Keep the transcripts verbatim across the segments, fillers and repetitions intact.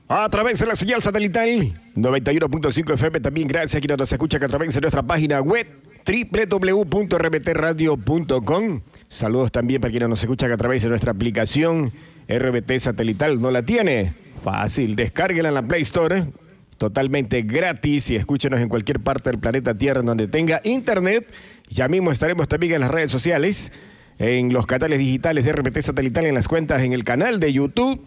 A través de la señal satelital noventa y uno punto cinco F M, también gracias a quienes nos escuchan a través de nuestra página web doble u doble u doble u punto r b t radio punto com. Saludos también para quienes nos escuchan a través de nuestra aplicación R B T Satelital. ¿No la tiene? Fácil, descárguela en la Play Store, totalmente gratis, y escúchenos en cualquier parte del planeta Tierra en donde tenga internet. Ya mismo estaremos también en las redes sociales, en los canales digitales de R B T Satelital, en las cuentas, en el canal de YouTube,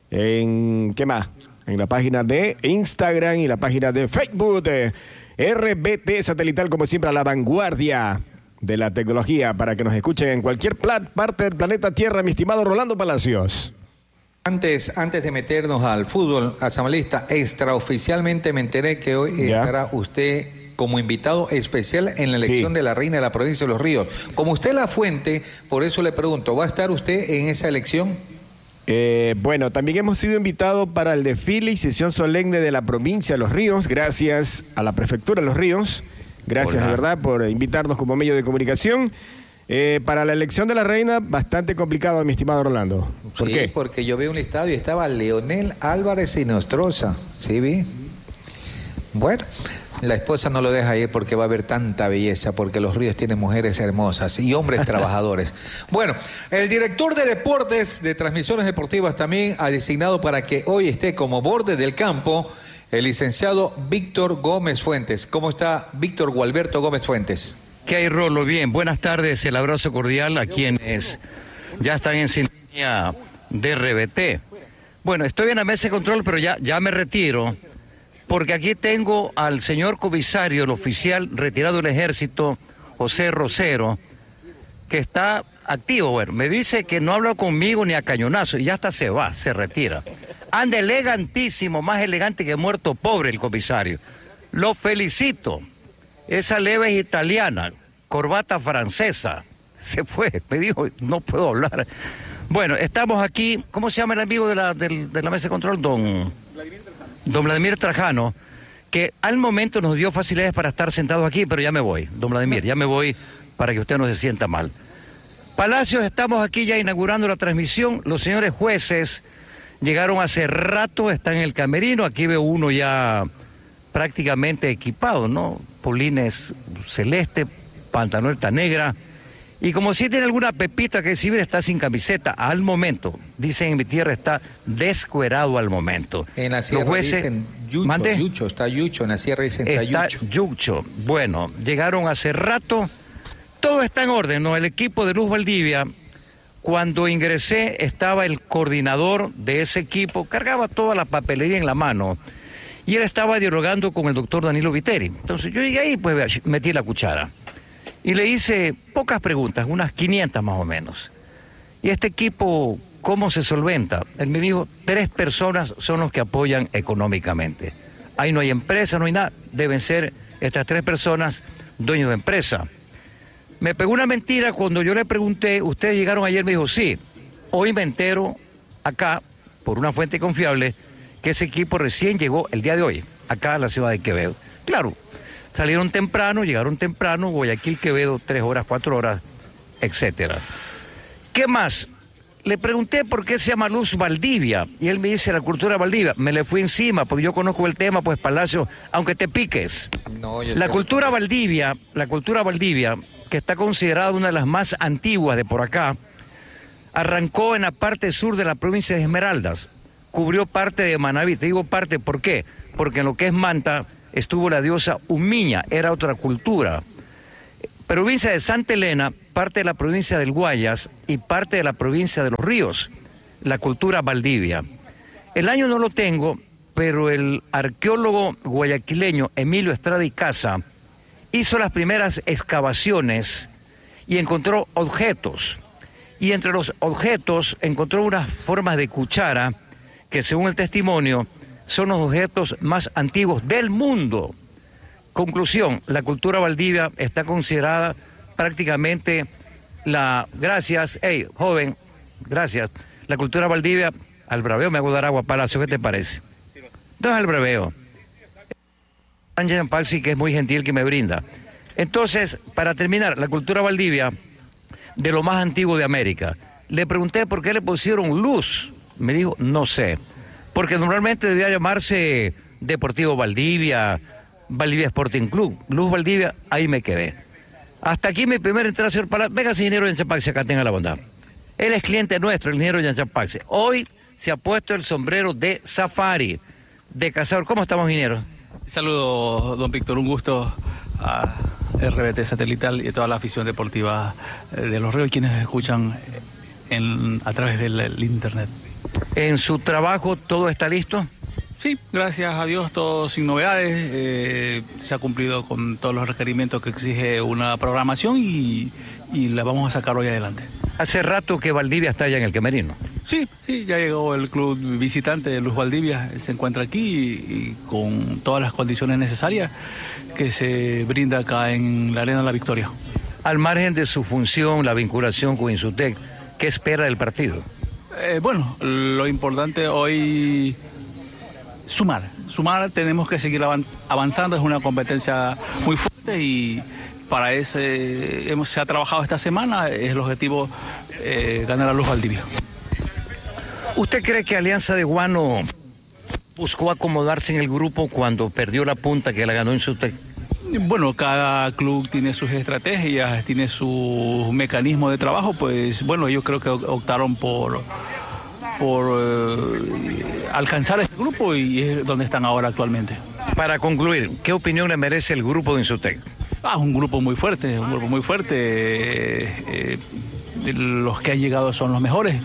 en ¿qué más? En la página de Instagram y la página de Facebook de R B T Satelital, como siempre a la vanguardia de la tecnología, para que nos escuchen en cualquier parte del planeta Tierra, mi estimado Rolando Palacios. Antes, antes de meternos al fútbol, asambleísta, extraoficialmente me enteré que hoy ¿Ya? estará usted como invitado especial en la elección sí. de la reina de la provincia de Los Ríos. Como usted es la fuente, por eso le pregunto, ¿va a estar usted en esa elección? Eh, bueno, también hemos sido invitados para el desfile y sesión solemne de la provincia de Los Ríos, gracias a la prefectura de Los Ríos. Gracias, Hola. de verdad, por invitarnos como medio de comunicación. Eh, para la elección de la reina, bastante complicado, mi estimado Rolando. ¿Por sí, qué? Porque yo vi un listado y estaba Leonel Álvarez y Nostroza. ¿Sí vi? Bueno, la esposa no lo deja ir porque va a haber tanta belleza, porque Los Ríos tienen mujeres hermosas y hombres trabajadores. Bueno, el director de deportes, de transmisiones deportivas, también ha designado para que hoy esté como borde del campo el licenciado Víctor Gómez Fuentes. ¿Cómo está Víctor Gualberto Gómez Fuentes? ¿Qué hay, Rolo? Bien, buenas tardes, el abrazo cordial a quienes ya están en sintonía de R B T. Bueno, estoy en la mesa de control, pero ya, ya me retiro, porque aquí tengo al señor comisario, el oficial retirado del ejército, José Rosero, que está activo. Bueno, me dice que no habla conmigo ni a cañonazo, y ya hasta se va, se retira. Anda elegantísimo, más elegante que muerto pobre el comisario. Lo felicito. Esa leve es italiana, corbata francesa. Se fue, me dijo, no puedo hablar. Bueno, estamos aquí, ¿cómo se llama el amigo de la, de, de la mesa de control? Don Don Vladimir Trajano, que al momento nos dio facilidades para estar sentados aquí, pero ya me voy, don Vladimir, ya me voy para que usted no se sienta mal. Palacios, estamos aquí ya inaugurando la transmisión. Los señores jueces llegaron hace rato, están en el camerino. Aquí veo uno ya prácticamente equipado, ¿no? Polines celeste, pantaloneta negra. Y como si tiene alguna pepita que exhibir, está sin camiseta al momento. Dicen en mi tierra, está descuerado al momento. En la sierra Los jueces, dicen yucho, ¿mande? yucho, está yucho, en la sierra dicen está, está yucho. yucho. Bueno, llegaron hace rato, todo está en orden, ¿no? El equipo de Luz Valdivia, cuando ingresé, estaba el coordinador de ese equipo, cargaba toda la papelería en la mano, y él estaba dialogando con el doctor Danilo Viteri. Entonces yo llegué ahí, pues metí la cuchara. Y le hice pocas preguntas, unas quinientas más o menos. ¿Y este equipo cómo se solventa? Él me dijo, tres personas son los que apoyan económicamente. Ahí no hay empresa, no hay nada. Deben ser estas tres personas dueños de empresa. Me pegó una mentira cuando yo le pregunté, ¿ustedes llegaron ayer? Me dijo, sí. Hoy me entero acá, por una fuente confiable, que ese equipo recién llegó el día de hoy, acá a la ciudad de Quevedo. Claro. Salieron temprano, llegaron temprano, Guayaquil, Quevedo, tres horas, cuatro horas, etcétera. ¿Qué más? Le pregunté por qué se llama Luz Valdivia, y él me dice la cultura Valdivia. Me le fui encima, porque yo conozco el tema, pues Palacio, aunque te piques. No, la cultura Valdivia, la cultura Valdivia, que está considerada una de las más antiguas de por acá, arrancó en la parte sur de la provincia de Esmeraldas, cubrió parte de Manabí. Te digo parte, ¿por qué? Porque en lo que es Manta estuvo la diosa Umiña, era otra cultura. Provincia de Santa Elena, parte de la provincia del Guayas y parte de la provincia de Los Ríos, la cultura Valdivia. El año no lo tengo, pero el arqueólogo guayaquileño Emilio Estrada y Casa hizo las primeras excavaciones y encontró objetos. Y entre los objetos encontró unas formas de cuchara que, según el testimonio, son los objetos más antiguos del mundo. Conclusión, la cultura Valdivia está considerada prácticamente la... Gracias, hey, joven, gracias. La cultura Valdivia, al braveo me hago dar agua, Palacio, ¿qué te parece? Entonces al braveo. Ángel Palsi, que es muy gentil, que me brinda. Entonces, para terminar, la cultura Valdivia, de lo más antiguo de América. Le pregunté por qué le pusieron luz. Me dijo, no sé. porque normalmente debía llamarse Deportivo Valdivia, Valdivia Sporting Club, Luz Valdivia, ahí me quedé. Hasta aquí mi primera entrada, señor Palacio. Venga, señor ingeniero Yanchapaxe, acá tenga la bondad. Él es cliente nuestro, el ingeniero Yanchapaxe. Hoy se ha puesto el sombrero de safari, de cazador. ¿Cómo estamos, ingeniero? Saludos, don Víctor, un gusto a R B T Satelital y a toda la afición deportiva de Los Ríos y quienes escuchan en, a través del el internet. ¿En su trabajo todo está listo? Sí, gracias a Dios, todo sin novedades. Eh, se ha cumplido con todos los requerimientos que exige una programación y, y la vamos a sacar hoy adelante. Hace rato que Valdivia está allá en el Camerino. Sí, sí, ya llegó el club visitante de Luz Valdivia, se encuentra aquí y, y con todas las condiciones necesarias que se brinda acá en la Arena La Victoria. Al margen de su función, la vinculación con Insutec, ¿qué espera del partido? Eh, bueno, lo importante hoy, sumar. Sumar, tenemos que seguir avanzando, es una competencia muy fuerte y para eso hemos, se ha trabajado esta semana, es el objetivo eh, ganar a Luz Valdivia. ¿Usted cree que Alianza de Guano buscó acomodarse en el grupo cuando perdió la punta que la ganó Insutec? Bueno, cada club tiene sus estrategias, tiene su mecanismo de trabajo, pues bueno, yo creo que optaron por, por eh, alcanzar este grupo y es donde están ahora actualmente. Para concluir, ¿qué opinión le merece el grupo de Insutec? Ah, un grupo muy fuerte, un grupo muy fuerte. Eh, eh, los que han llegado son los mejores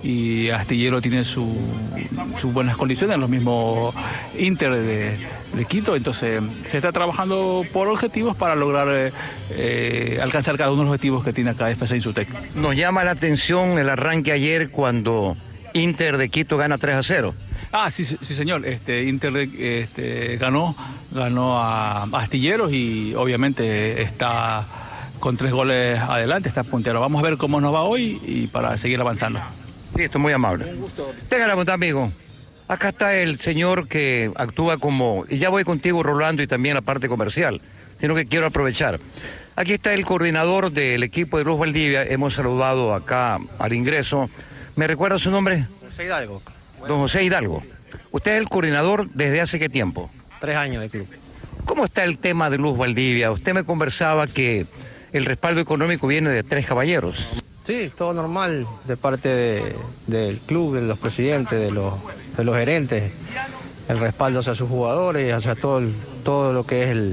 y Astillero tiene su, sus buenas condiciones, los mismos Inter de, de Quito, entonces se está trabajando por objetivos para lograr eh, eh, alcanzar cada uno de los objetivos que tiene acá F C Insutec. Nos llama la atención el arranque ayer cuando Inter de Quito gana tres a cero. Ah, sí, sí señor, este, Inter de, este, ganó, ganó a Astilleros y obviamente está con tres goles adelante, está puntero. Vamos a ver cómo nos va hoy y para seguir avanzando. Listo, muy amable. Un gusto. Tenga la bondad, amigo. Acá está el señor que actúa como... Y ya voy contigo, Rolando, y también la parte comercial, sino que quiero aprovechar. Aquí está el coordinador del equipo de Luz Valdivia. Hemos saludado acá al ingreso. ¿Me recuerda su nombre? José Hidalgo. Don José Hidalgo. ¿Usted es el coordinador desde hace qué tiempo? Tres años de club. ¿Cómo está el tema de Luz Valdivia? Usted me conversaba que el respaldo económico viene de Tres Caballeros. Sí, todo normal de parte de, del club, de los presidentes, de los, de los gerentes, el respaldo hacia sus jugadores, hacia todo, el, todo lo que es el,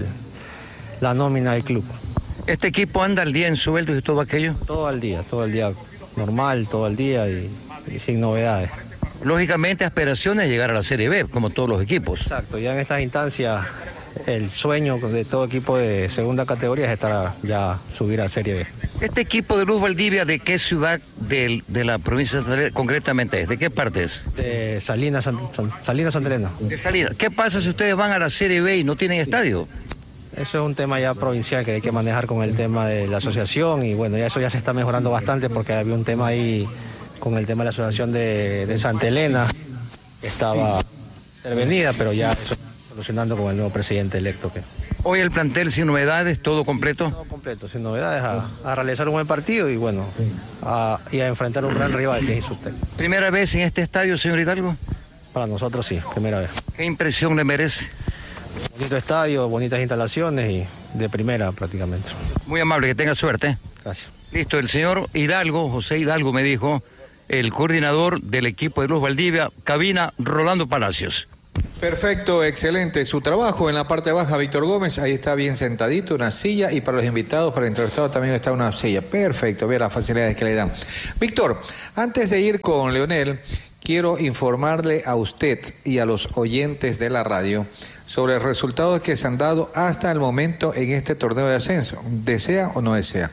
la nómina del club. ¿Este equipo anda al día en sueldos y todo aquello? Todo al día, todo el día normal, todo el día y, y sin novedades. Lógicamente aspiraciones de llegar a la Serie B, como todos los equipos. Exacto, ya en estas instancias el sueño de todo equipo de segunda categoría es estar ya subir a Serie B. ¿Este equipo de Luz Valdivia de qué ciudad de, de la provincia de Santa Elena concretamente es? ¿De qué parte es? De Salinas, San, San, Salinas Santa Elena. De Salinas. ¿Qué pasa si ustedes van a la Serie B y no tienen estadio? Eso es un tema ya provincial que hay que manejar con el tema de la asociación y bueno, ya eso ya se está mejorando bastante porque había un tema ahí con el tema de la asociación de, de Santa Elena que estaba intervenida, pero ya eso solucionando con el nuevo presidente electo. Que... Hoy el plantel sin novedades, todo completo. Todo completo, sin novedades, a, a realizar un buen partido y bueno, a, y a enfrentar un gran rival que es Insutec. ¿Primera vez en este estadio, señor Hidalgo? Para nosotros sí, primera vez. ¿Qué impresión le merece? Bonito estadio, bonitas instalaciones y de primera prácticamente. Muy amable, que tenga suerte. Gracias. Listo, el señor Hidalgo, José Hidalgo me dijo, el coordinador del equipo de Luz Valdivia, cabina Rolando Palacios. Perfecto, excelente. Su trabajo en la parte baja, Víctor Gómez, ahí está bien sentadito, una silla, y para los invitados, para el entrevistado también está una silla. Perfecto, vea las facilidades que le dan. Víctor, antes de ir con Leonel, quiero informarle a usted y a los oyentes de la radio sobre el resultado que se han dado hasta el momento en este torneo de ascenso. ¿Desea o no desea?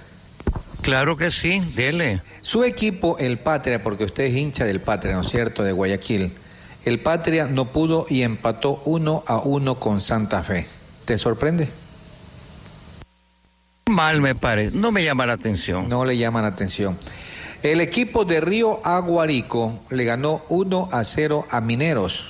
Claro que sí, dele. Su equipo, el Patria, porque usted es hincha del Patria, ¿no es cierto?, de Guayaquil. El Patria no pudo y empató uno a uno con Santa Fe. ¿Te sorprende? Mal me parece, no me llama la atención. No le llama la atención. El equipo de Río Aguarico le ganó uno a cero a Mineros.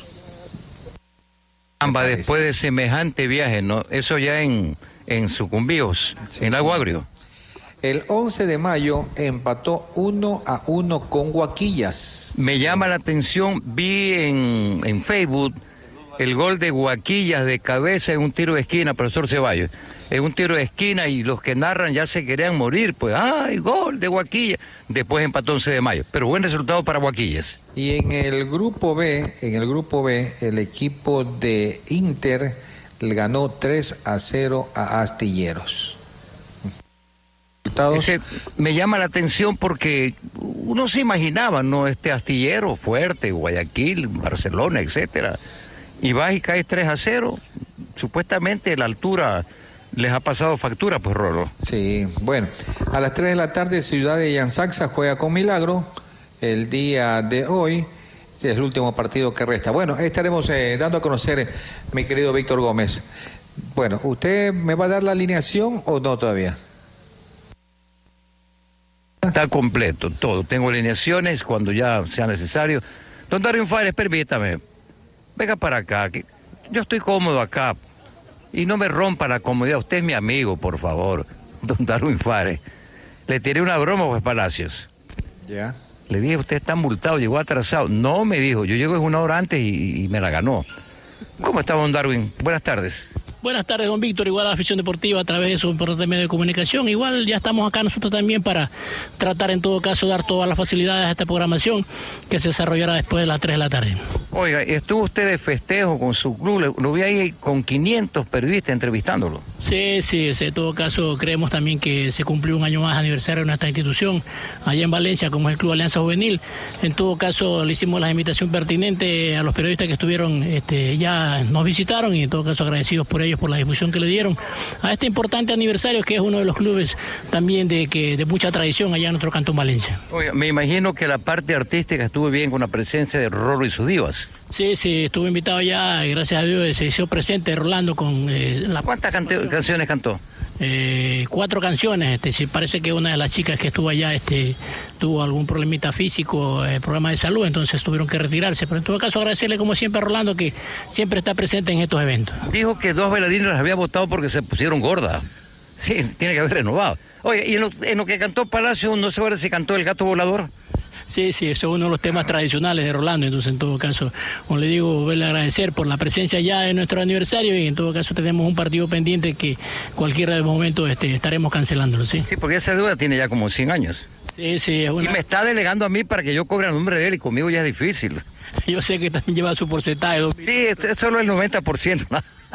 Amba, después de semejante viaje, ¿no? Eso ya en, en Sucumbíos, sí, en Lago Agrio. El once de mayo empató uno a uno con Guaquillas. Me llama la atención, vi en, en Facebook el gol de Guaquillas de cabeza en un tiro de esquina, profesor Ceballos. En un tiro de esquina y los que narran ya se querían morir, pues, ¡ay, gol de Guaquillas! Después empató once de mayo, pero buen resultado para Guaquillas. Y en el grupo B, en el grupo B, el equipo de Inter le ganó tres a cero a Astilleros. Ese me llama la atención porque uno se imaginaba, ¿no? Este Astillero fuerte, Guayaquil, Barcelona, etcétera. Y vas y caes tres a cero, supuestamente la altura les ha pasado factura, pues, Rolo. Sí, bueno, a las tres de la tarde Ciudad de Yansaxa juega con Milagro, el día de hoy, es el último partido que resta. Bueno, estaremos eh, dando a conocer, eh, mi querido Víctor Gómez. Bueno, ¿usted me va a dar la alineación o no todavía? Está completo, todo. Tengo alineaciones cuando ya sea necesario. Don Darwin Fares, permítame. Venga para acá, que yo estoy cómodo acá. Y no me rompa la comodidad. Usted es mi amigo, por favor. Don Darwin Fares. Le tiré una broma, pues, Palacios. Ya. Le dije, usted está multado, llegó atrasado. No, me dijo, yo llego una hora antes y, y me la ganó. ¿Cómo está, don Darwin? Buenas tardes. Buenas tardes, don Víctor, igual a la afición deportiva a través de su importante medio de comunicación. Igual ya estamos acá nosotros también para tratar en todo caso dar todas las facilidades a esta programación que se desarrollará después de las tres de la tarde. Oiga, ¿estuvo usted de festejo con su club? Lo vi ahí con quinientos periodistas entrevistándolo. Sí, sí, sí, en todo caso creemos también que se cumplió un año más aniversario de nuestra institución allá en Valencia, como es el Club Alianza Juvenil. En todo caso le hicimos la invitación pertinente a los periodistas que estuvieron, este, ya nos visitaron y en todo caso agradecidos por ellos por la difusión que le dieron a este importante aniversario que es uno de los clubes también de, que, de mucha tradición allá en nuestro cantón Valencia. Oiga, me imagino que la parte artística estuvo bien con la presencia de Rolo y sus divas. Sí, sí, estuvo invitado ya, gracias a Dios se hizo presente Rolando con... Eh, la... ¿Cuántas cante- canciones cantó? Eh, cuatro canciones, este, sí, parece que una de las chicas que estuvo allá este, tuvo algún problemita físico, eh, problema de salud, entonces tuvieron que retirarse, pero en todo caso agradecerle como siempre a Rolando que siempre está presente en estos eventos. Dijo que dos bailarines las había votado porque se pusieron gordas. Sí, tiene que haber renovado. Oye, y en lo, en lo que cantó Palacio, ¿no se acuerda si cantó El Gato Volador? Sí, sí, eso es uno de los temas tradicionales de Rolando, entonces en todo caso, como le digo, volverle a agradecer por la presencia ya de nuestro aniversario y en todo caso tenemos un partido pendiente que cualquiera de los momentos este, estaremos cancelándolo, ¿sí? Sí, porque esa deuda tiene ya como cien años. Sí, sí, es una... Y me está delegando a mí para que yo cobre el nombre de él y conmigo ya es difícil. Yo sé que también lleva su porcentaje. Don... Sí, es, es solo el noventa por ciento.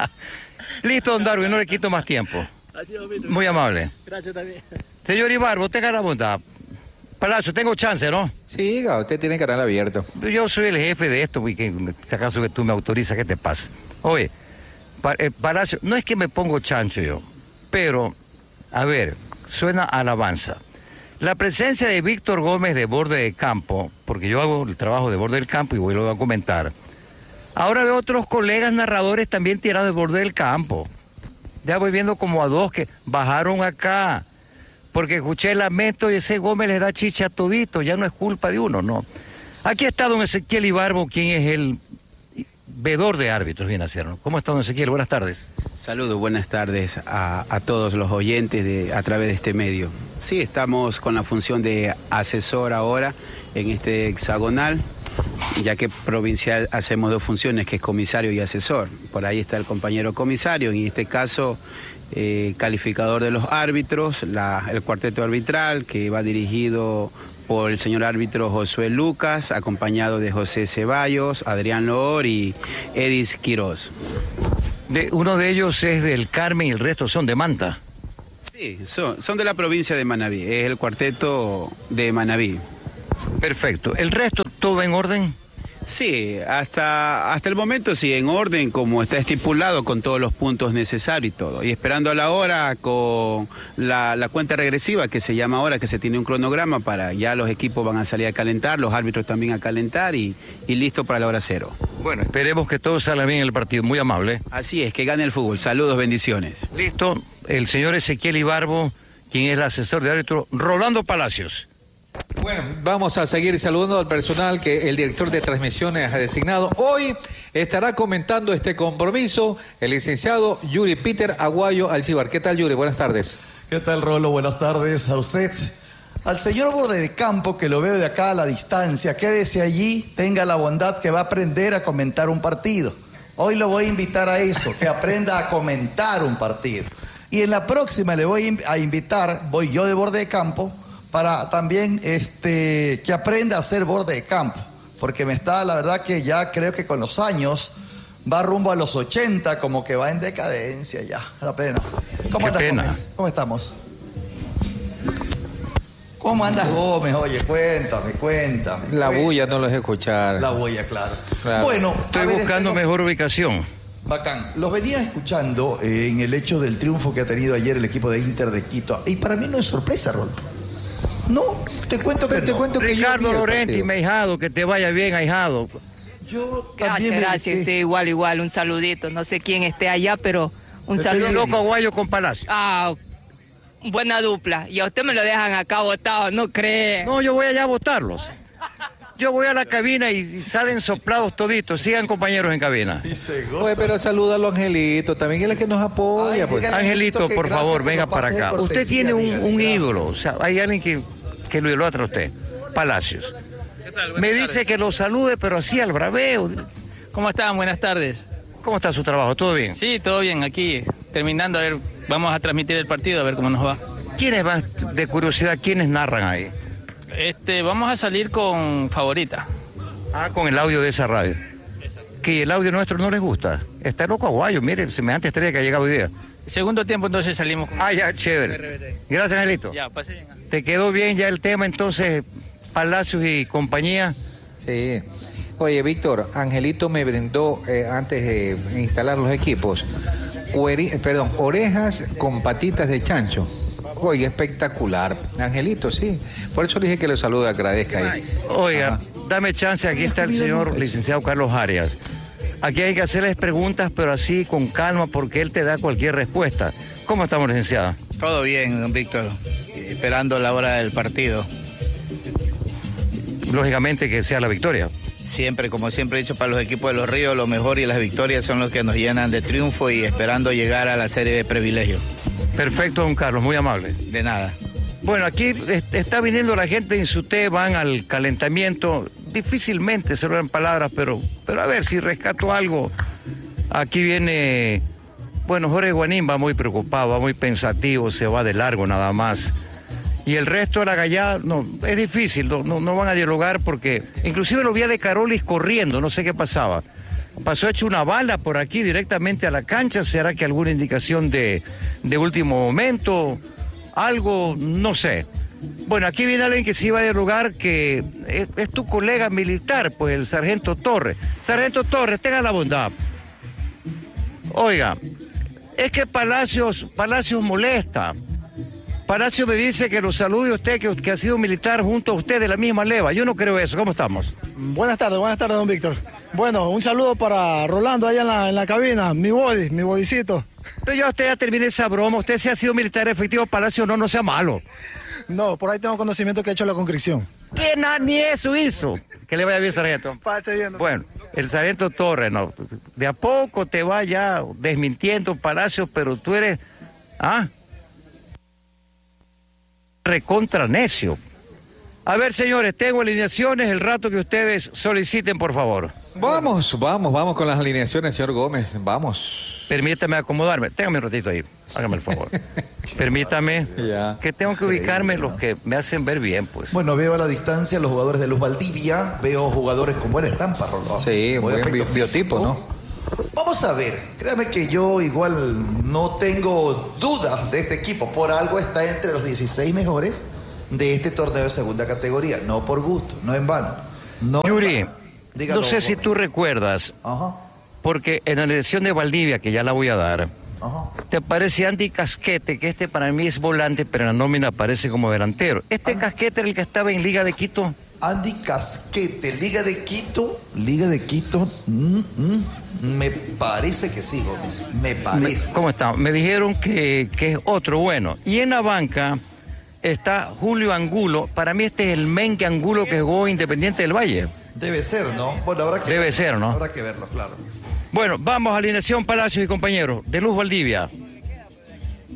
Listo, don Darwin, no le quito más tiempo. Así, don Víctor. Muy amable. Gracias también. Señor Ibarbo, tenga la bondad. Palacio, tengo chance, ¿no? Sí, usted tiene canal abierto. Yo soy el jefe de esto, y que, si acaso que tú me autorizas, ¿qué te pasa? Oye, pa, eh, Palacio, no es que me pongo chancho yo, pero, a ver, suena alabanza. La presencia de Víctor Gómez de borde de campo, porque yo hago el trabajo de borde del campo y voy lo voy a comentar. Ahora veo otros colegas narradores también tirados de borde del campo. Ya voy viendo como a dos que bajaron acá. Porque escuché el lamento y ese Gómez les da chicha a todito, ya no es culpa de uno, ¿no? Aquí está don Ezequiel Ibarbo, quien es el vedor de árbitros, viene a ser, ¿no? ¿Cómo está don Ezequiel? Buenas tardes. Saludos, buenas tardes a, a todos los oyentes de, a través de este medio. Sí, estamos con la función de asesor ahora en este hexagonal, ya que provincial hacemos dos funciones, que es comisario y asesor. Por ahí está el compañero comisario, en este caso... Eh, calificador de los árbitros, la, el cuarteto arbitral que va dirigido por el señor árbitro Josué Lucas, acompañado de José Ceballos, Adrián Loor y Edis Quiroz. De, uno de ellos es del Carmen y el resto son de Manta. Sí, son, son de la provincia de Manabí, es el cuarteto de Manabí. Perfecto. ¿El resto todo en orden? Sí, hasta, hasta el momento sí, en orden como está estipulado con todos los puntos necesarios y todo. Y esperando a la hora con la, la cuenta regresiva que se llama ahora, que se tiene un cronograma para ya los equipos van a salir a calentar, los árbitros también a calentar y, y listo para la hora cero. Bueno, esperemos que todo salga bien en el partido, muy amable. Así es, que gane el fútbol. Saludos, bendiciones. Listo, el señor Ezequiel Ibarbo, quien es el asesor de árbitro, Rolando Palacios. Bueno, vamos a seguir saludando al personal que el director de transmisiones ha designado. Hoy estará comentando este compromiso el licenciado Yuri Peter Aguayo Alcibar. ¿Qué tal, Yuri? Buenas tardes. ¿Qué tal, Rolo? Buenas tardes a usted. Al señor Borde de Campo, que lo veo de acá a la distancia, quédese allí, tenga la bondad que va a aprender a comentar un partido. Hoy lo voy a invitar a eso, que aprenda a comentar un partido. Y en la próxima le voy a invitar, voy yo de Borde de Campo, para también este, que aprenda a hacer borde de campo. Porque me está, la verdad que ya creo que con los años va rumbo a los ochenta, como que va en decadencia ya, la pena. ¿Cómo andas, Gómez? ¿Cómo estamos? ¿Cómo andas, Gómez? Oye, cuéntame, cuéntame. La cuéntame. bulla no los escuchar. La bulla, claro. claro. Bueno, estoy ver, buscando este... mejor ubicación. Bacán. Los venía escuchando eh, en el hecho del triunfo que ha tenido ayer el equipo de Inter de Quito. Y para mí no es sorpresa, Rol. No, te cuento que Pero te no. cuento que Ricardo Lorenti, mi ahijado, que te vaya bien, ahijado. Yo también gracias, gracias. Usted igual, igual. Un saludito. No sé quién esté allá, pero un te saludo. Loco Aguayo con Palacio. Ah, buena dupla. Y a usted me lo dejan acá botado, ¿no cree? No, yo voy allá a votarlos. Yo voy a la cabina y salen soplados toditos. Sigan, compañeros, en cabina. Oye, pero salúdalo, Angelito. También es el que nos apoya. Ay, pues. Angelito, por favor, venga para acá. Usted tiene un, un ídolo. O sea, hay alguien que, que lo idolatra a usted. Palacios. Me dice que lo salude, pero así al braveo. ¿Cómo están? Buenas tardes. ¿Cómo está su trabajo? ¿Todo bien? Sí, todo bien. Aquí, terminando, a ver, vamos a transmitir el partido, a ver cómo nos va. ¿Quiénes van, de curiosidad, quiénes narran ahí? Este, vamos a salir con Favorita. Ah, con el audio de esa radio. Exacto. Que el audio nuestro no les gusta. Está loco Aguayo, mire, semejante estrella que ha llegado hoy día. Segundo tiempo entonces salimos con... Ah, ya, chévere. Gracias, Angelito. Ya, pase bien. ¿Te quedó bien ya el tema entonces, Palacios y compañía? Sí. Oye, Víctor, Angelito me brindó, eh, antes de instalar los equipos, cueri... perdón, orejas con patitas de chancho. Oye, espectacular. Angelito, sí. Por eso le dije que le salude, agradezca ahí. Oiga, Ajá. dame chance, aquí está el señor licenciado Carlos Arias. Aquí hay que hacerles preguntas, pero así con calma, porque él te da cualquier respuesta. ¿Cómo estamos, licenciada? Todo bien, don Víctor. Esperando la hora del partido. Lógicamente que sea la victoria. Siempre, como siempre he dicho, para los equipos de Los Ríos, lo mejor y las victorias son los que nos llenan de triunfo y esperando llegar a la serie de privilegios. Perfecto, don Carlos, muy amable. De nada. Bueno, aquí está viniendo la gente en su té, van al calentamiento. Difícilmente se logran palabras, pero, pero a ver si rescato algo. Aquí viene, bueno, Jorge Guanín va muy preocupado, va muy pensativo, se va de largo nada más. Y el resto de la gallada, no, es difícil, no, no, no van a dialogar porque, inclusive lo vi a De Carolis corriendo, no sé qué pasaba. Pasó hecho una bala por aquí directamente a la cancha, ¿será que alguna indicación de, de último momento? Algo, no sé. Bueno, aquí viene alguien que sí va a dialogar, que es, es tu colega militar, pues el sargento Torres. Sargento Torres, tenga la bondad. Oiga, es que Palacios, Palacios molesta. Palacios me dice que lo salude usted, que, que ha sido militar junto a usted de la misma leva. Yo no creo eso. ¿Cómo estamos? Buenas tardes, buenas tardes, don Víctor. Bueno, un saludo para Rolando allá en la, en la cabina, mi body, mi bodycito. Pero yo a usted ya terminé esa broma. Usted si ha sido militar efectivo, Palacio, no, no sea malo. No, por ahí tengo conocimiento que ha hecho la conscripción. ¿Qué na, ni eso hizo? Que le vaya bien, sargento. Pase bien. Bueno, el sargento Torres, no, de a poco te va ya desmintiendo Palacio, pero tú eres, ah, recontra necio. A ver, señores, tengo alineaciones, el rato que ustedes soliciten, por favor. Vamos, vamos, vamos con las alineaciones, señor Gómez, vamos. Permítame acomodarme, téngame un ratito ahí, hágame el favor. Permítame, ya. que tengo que ubicarme los que me hacen ver bien, pues. Bueno, veo a la distancia los jugadores de Luz Valdivia, veo jugadores con buena estampa, Rolón. Sí, buen bi biotipo, ¿no? Vamos a ver, créame que yo igual no tengo dudas de este equipo, por algo está entre los dieciséis mejores de este torneo de segunda categoría, no por gusto, no en vano. No Yuri, en vano. Dígalo, no sé si tú recuerdas, Ajá. porque en la elección de Valdivia, que ya la voy a dar, Ajá. te aparece Andy Casquete, que este para mí es volante, pero en la nómina aparece como delantero. ¿Este ah. Casquete era el que estaba en Liga de Quito? Andy Casquete, Liga de Quito, Liga de Quito, mm, mm, me parece que sí, Gómez, me parece. Me, ¿Cómo está? Me dijeron que, que es otro bueno. Y en la banca está Julio Angulo, para mí este es el Mengue Angulo que jugó Independiente del Valle. Debe ser, ¿no? Bueno, habrá que Debe verlo, ser, ¿no? Habrá que verlo, claro. Bueno, vamos a alineación Palacios y compañeros, de Luz Valdivia.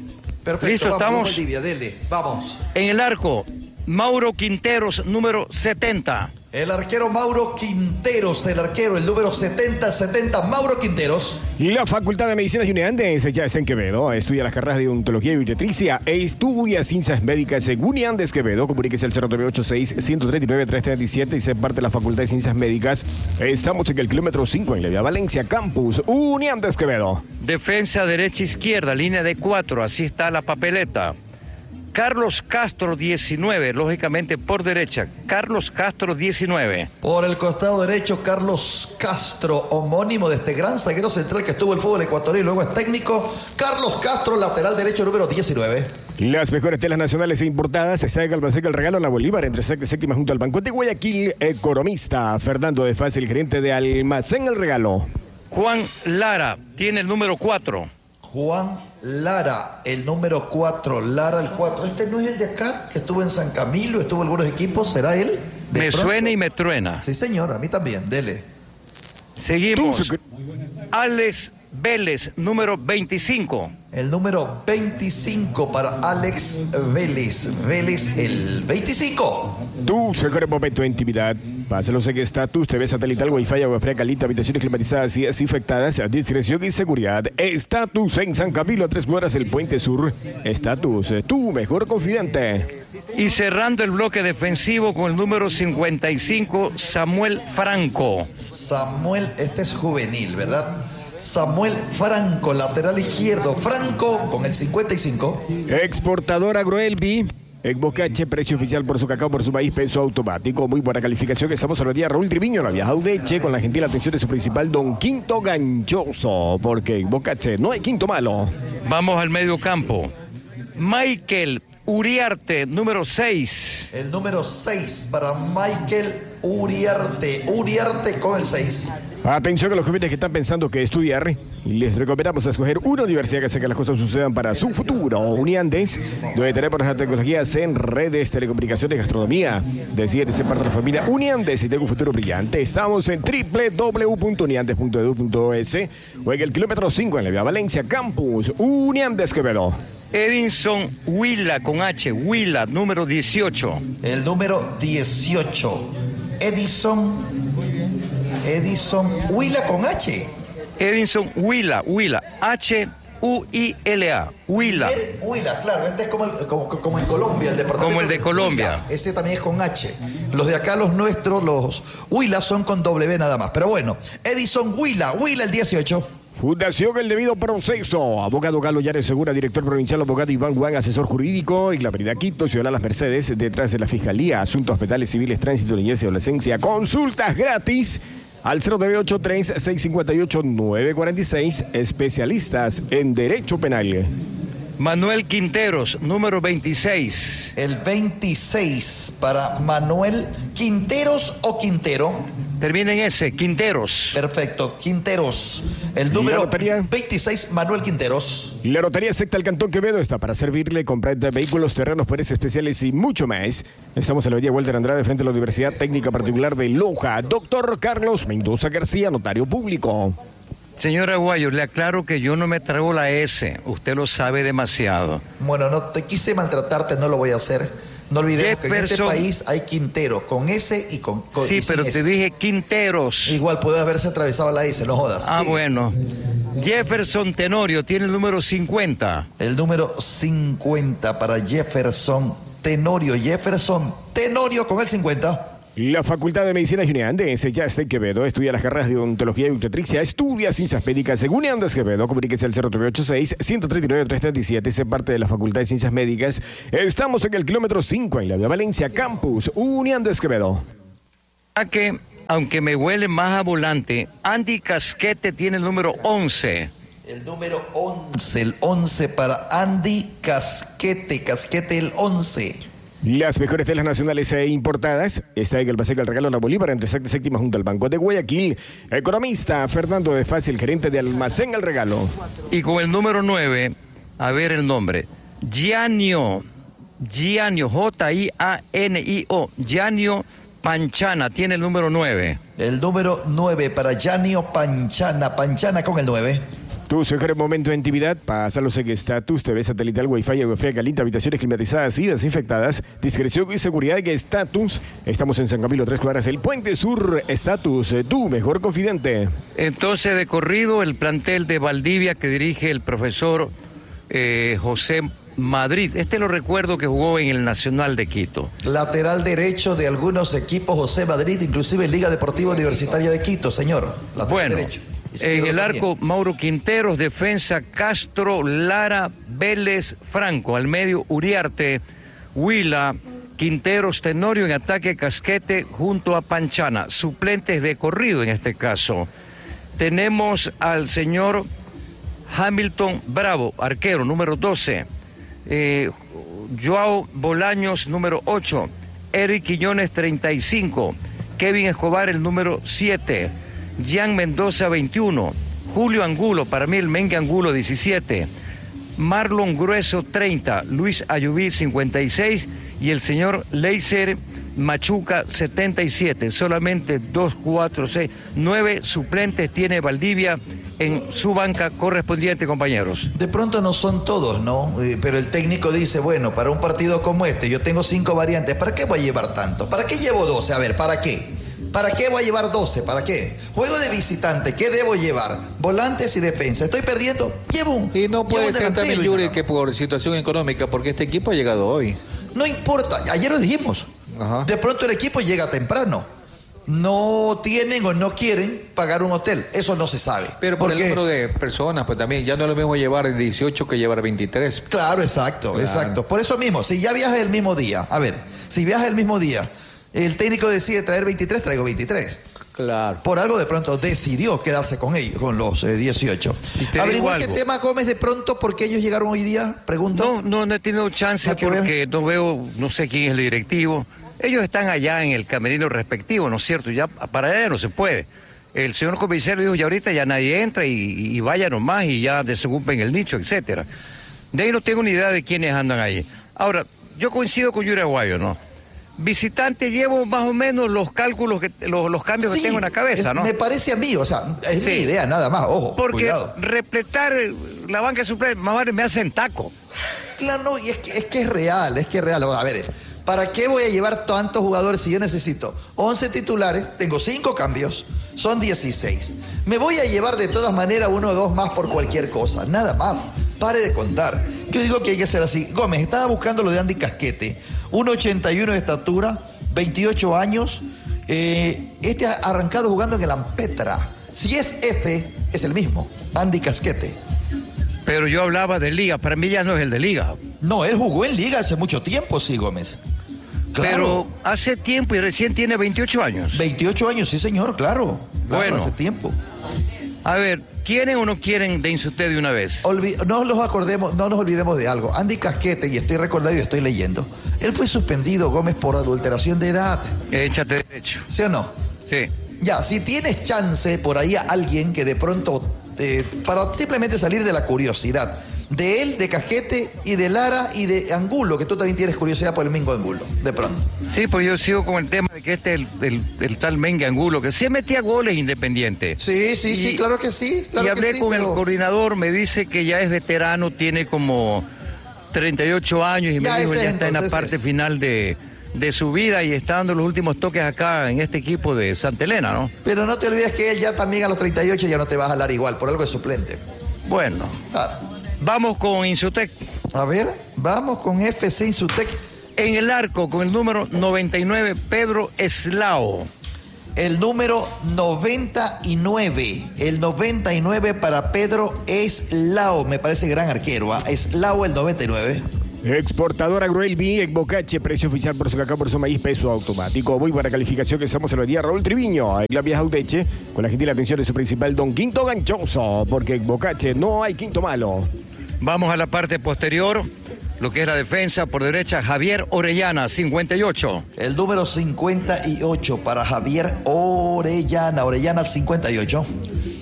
Perfecto, ¿Listo? vamos, ¿Estamos? Valdivia, dele, vamos. En el arco, Mauro Quinteros, número setenta. El arquero Mauro Quinteros, el arquero, el número setenta setenta, Mauro Quinteros. La Facultad de Medicina Junior Andes ya está en Quevedo. Estudia las carreras de odontología y obstetricia. Estudia ciencias médicas en Junior Andes Quevedo. Comuníquese al cero nueve ocho seis, uno tres nueve, tres tres siete y se parte de la Facultad de Ciencias Médicas. Estamos en el kilómetro cinco en la vía Valencia, Campus Junior Andes Quevedo. Defensa derecha-izquierda, línea de cuatro, así está la papeleta. Carlos Castro, diecinueve, lógicamente por derecha. Carlos Castro, diecinueve. Por el costado derecho, Carlos Castro, homónimo de este gran zaguero central que estuvo en el fútbol ecuatoriano y luego es técnico. Carlos Castro, lateral derecho, número diecinueve. Las mejores telas nacionales e importadas. Está de Calvaseca el regalo a la Bolívar, entre sexta y séptima junto al Banco de Guayaquil. Economista Fernando de Fácil, gerente de Almacén El Regalo. Juan Lara tiene el número cuatro. Juan Lara, el número cuatro, Lara el cuatro. Este no es el de acá, que estuvo en San Camilo, estuvo en algunos equipos, ¿será él? Me pronto? suena y me truena. Sí, señor, a mí también, dele. Seguimos. Alex Vélez, número veinticinco. El número veinticinco para Alex Vélez. Vélez, el veinticinco. Tu seguro momento de intimidad. Pásalo en estatus, T V satelital, Wi-Fi, agua fría, caliente, habitaciones climatizadas y desinfectadas, discreción y seguridad. Estatus en San Camilo, a tres cuadras del Puente Sur. Estatus, tu mejor confidente. Y cerrando el bloque defensivo con el número cincuenta y cinco, Samuel Franco. Samuel, este es juvenil, ¿verdad? Samuel Franco, lateral izquierdo. Franco con el cincuenta y cinco. Exportador Agroelvi. En Bocache, precio oficial por su cacao, por su maíz, peso automático. Muy buena calificación. Estamos a la día Raúl Triviño, la vieja Audeche, con la gentil atención de su principal, don Quinto Ganchoso. Porque en Bocache no hay quinto malo. Vamos al medio campo. Michael Uriarte, número seis. El número seis para Michael Uriarte. Uriarte con el seis. Atención a los jóvenes que están pensando que estudiar. Y les recomendamos escoger una universidad que hace que las cosas sucedan para su futuro. Uniandes, donde tenemos las tecnologías en redes, telecomunicaciones, gastronomía. Decide ser parte de la familia Uniandes y tenga un futuro brillante. Estamos en doble u doble u doble u punto uniandes punto e d u punto es o en el kilómetro cinco en la vía Valencia, Campus Uniandes Quevedo. Edinson Huila con H, Huila, número dieciocho. El número dieciocho. Edison. Edison Huila con H. Edinson Huila, Huila, H U I L A, Huila. Huila, claro, este es como, el, como, como en Colombia, el departamento. Como el de Colombia. Huila, ese también es con H. Los de acá, los nuestros, los Huila, son con W nada más. Pero bueno, Edison Huila, Huila el dieciocho. Fundación El Debido Proceso. Abogado Galo Llanes Segura, director provincial, abogado Iván Juan, asesor jurídico, y la Avenida Quito, Ciudad Las Mercedes, detrás de la Fiscalía, Asuntos Penales Civiles, Tránsito, Niñez y Adolescencia. Consultas gratis al cero nueve ocho tres, seis cinco ocho, nueve cuatro seis, especialistas en Derecho Penal. Manuel Quinteros, número veintiséis. El veintiséis para Manuel Quinteros o Quintero. Termina en S, Quinteros. Perfecto, Quinteros. El número veintiséis, Manuel Quinteros. La Lotería Secta del Cantón Quevedo está para servirle, comprar vehículos, terrenos, poderes especiales y mucho más. Estamos en la avenida Walter Andrade, frente a la Universidad Técnica Particular de Loja. Doctor Carlos Mendoza García, notario público. Señor Aguayo, le aclaro que yo no me trago la S. Usted lo sabe demasiado. Bueno, no te quise maltratarte, no lo voy a hacer. No olvidemos que en este país hay Quintero, con S y con... con sí, y pero te S. dije Quinteros. Igual puede haberse atravesado la S, no jodas. Ah, sí. bueno. Jefferson Tenorio tiene el número cincuenta. El número cincuenta para Jefferson Tenorio. Jefferson Tenorio con el cincuenta. La Facultad de Medicina Junior Andes ya está en Quevedo. Estudia las carreras de odontología y obstetricia. Estudia ciencias médicas en Junior Andes Quevedo. Comuníquese al cero nueve ocho seis, uno tres nueve, tres tres siete. Es parte de la Facultad de Ciencias Médicas. Estamos en el kilómetro cinco en la vía Valencia, Campus Junior Andes Quevedo. A que, aunque me huele más a volante, Andy Casquete tiene el número once. El número once. El once para Andy Casquete. Casquete el once. Las mejores telas nacionales e importadas. Está en el Paseo del Regalo La Bolívar, entre sexta y séptima junto al Banco de Guayaquil. Economista Fernando de Fácil, gerente de Almacén El Regalo. Y con el número nueve, a ver el nombre, Gianio, Gianio, J I A N I O, Gianio Panchana, tiene el número nueve. El número nueve para Gianio Panchana, Panchana con el nueve. Tu mejor momento de intimidad, pásalos en Estatus, T V satelital, Wi-Fi, agua fría caliente, habitaciones climatizadas y desinfectadas, discreción y seguridad en Estatus. Estamos en San Camilo, tres cuadras, el Puente Sur. Estatus, tu mejor confidente. Entonces, de corrido, el plantel de Valdivia que dirige el profesor eh, José Madrid. Este lo recuerdo que jugó en el Nacional de Quito. Lateral derecho de algunos equipos, José Madrid, inclusive Liga Deportiva Universitaria de Quito, señor. Lateral bueno. derecho. En el arco, Mauro Quinteros, defensa Castro, Lara, Vélez, Franco, al medio Uriarte, Huila, Quinteros, Tenorio, en ataque Casquete junto a Panchana, suplentes de corrido en este caso. Tenemos al señor Hamilton Bravo, arquero, número doce, eh, Joao Bolaños, número ocho, Eric Quiñones, treinta y cinco, Kevin Escobar, el número siete, Jean Mendoza, veintiuno, Julio Angulo, para mí el Mengue Angulo, diecisiete, Marlon Grueso, treinta, Luis Ayubí, cincuenta y seis, y el señor Leiser Machuca, setenta y siete. Solamente dos, cuatro, seis, nueve suplentes tiene Valdivia en su banca correspondiente, compañeros. De pronto no son todos, ¿no? Eh, pero el técnico dice, bueno, para un partido como este, yo tengo cinco variantes, ¿para qué voy a llevar tanto? ¿Para qué llevo doce? A ver, ¿para qué? ¿Para qué voy a llevar doce? ¿Para qué? Juego de visitante, ¿qué debo llevar? Volantes y defensa. ¿Estoy perdiendo? Llevo un Y no puede un ser también, y Yuri, nada. que por situación económica, porque este equipo ha llegado hoy. No importa, ayer lo dijimos. Ajá. De pronto el equipo llega temprano. No tienen o no quieren pagar un hotel. Eso no se sabe. Pero por Porque- el número de personas, pues también ya no es lo mismo llevar dieciocho que llevar veintitrés. Claro, exacto, Claro. exacto. Por eso mismo, si ya viajas el mismo día, a ver, si viajas el mismo día, el técnico decide traer veintitrés, traigo veintitrés. Claro. Por algo de pronto decidió quedarse con ellos, con los eh, dieciocho. Y te Averiguó digo ese algo. tema, Gómez, de pronto, ¿por qué ellos llegaron hoy día? Pregunto. No, no, no he tenido chance ¿Hay que ver? porque no veo, no sé quién es el directivo. Ellos están allá en el camerino respectivo, ¿no es cierto? Ya para allá no se puede. El señor comisario dijo, ya ahorita ya nadie entra y, y vaya nomás y ya desocupen el nicho, etcétera. De ahí no tengo ni idea de quiénes andan ahí. Ahora, yo coincido con Yuri Aguayo, ¿no? Visitante, llevo más o menos los cálculos, que, los, los cambios Sí, que tengo en la cabeza, es- ¿no? Me parece a mí, o sea, es mi Sí. idea nada más, ojo, Porque cuidado. repletar la banca suplente, más vale me hacen taco. Claro, no, y es que, es que es real, es que es real. A ver, ¿para qué voy a llevar tantos jugadores si yo necesito once titulares, tengo cinco cambios, son dieciséis? Me voy a llevar de todas maneras uno o dos más por cualquier cosa, nada más. Pare de contar. Yo digo que hay que ser así. Gómez, estaba buscando lo de Andy Casquete, uno ochenta y uno de estatura, veintiocho años, eh, este ha arrancado jugando en el Ampetra. Si es este, es el mismo, Andy Casquete. Pero yo hablaba de liga, para mí ya no es el de liga. No, él jugó en liga hace mucho tiempo, sí, Gómez. Claro. Pero hace tiempo y recién tiene veintiocho años. veintiocho años, sí, señor, claro. Claro, Bueno. hace tiempo. A ver, ¿quieren o no quieren de Insuté de una vez? Olvi- no nos acordemos, no nos olvidemos de algo. Andy Casquete, y estoy recordando y estoy leyendo, él fue suspendido, Gómez, por adulteración de edad. Échate derecho. ¿Sí o no? Sí. Ya, si tienes chance por ahí a alguien que de pronto, eh, para simplemente salir de la curiosidad, de él, de Casquete y de Lara y de Angulo, que tú también tienes curiosidad por el mismo Angulo, de pronto. Sí, pues yo sigo con el tema de que este es el, el- el tal Mengue Angulo, que sí metía goles Independiente. Sí, sí, sí, claro que sí. Claro y que hablé sí, con pero- el coordinador, me dice que ya es veterano, tiene como treinta y ocho años y Ya me dijo ese ya es, está en la entonces parte es. final de, de su vida y está dando los últimos toques acá en este equipo de Santa Elena, ¿no? Pero no te olvides que él ya también a los treinta y ocho ya no te va a jalar igual, por algo es suplente. Bueno, Claro. vamos con Insutec. A ver, vamos con F C Insutec. En el arco, con el número noventa y nueve, Pedro Eslao. El número noventa y nueve. El noventa y nueve para Pedro Eslao. Me parece gran arquero. ¿Ah? Eslao el noventa y nueve. Exportadora Groelvi, en Bocache, precio oficial por su cacao, por su maíz, peso automático. Muy buena calificación que estamos en el día Raúl Triviño, en la vieja Auteche, con la gentil atención de su principal don Quinto Ganchoso, porque en Bocache no hay quinto malo. Vamos a la parte posterior, lo que es la defensa por derecha, Javier Orellana, cincuenta y ocho. El número cincuenta y ocho para Javier Orellana. Orellana al cincuenta y ocho.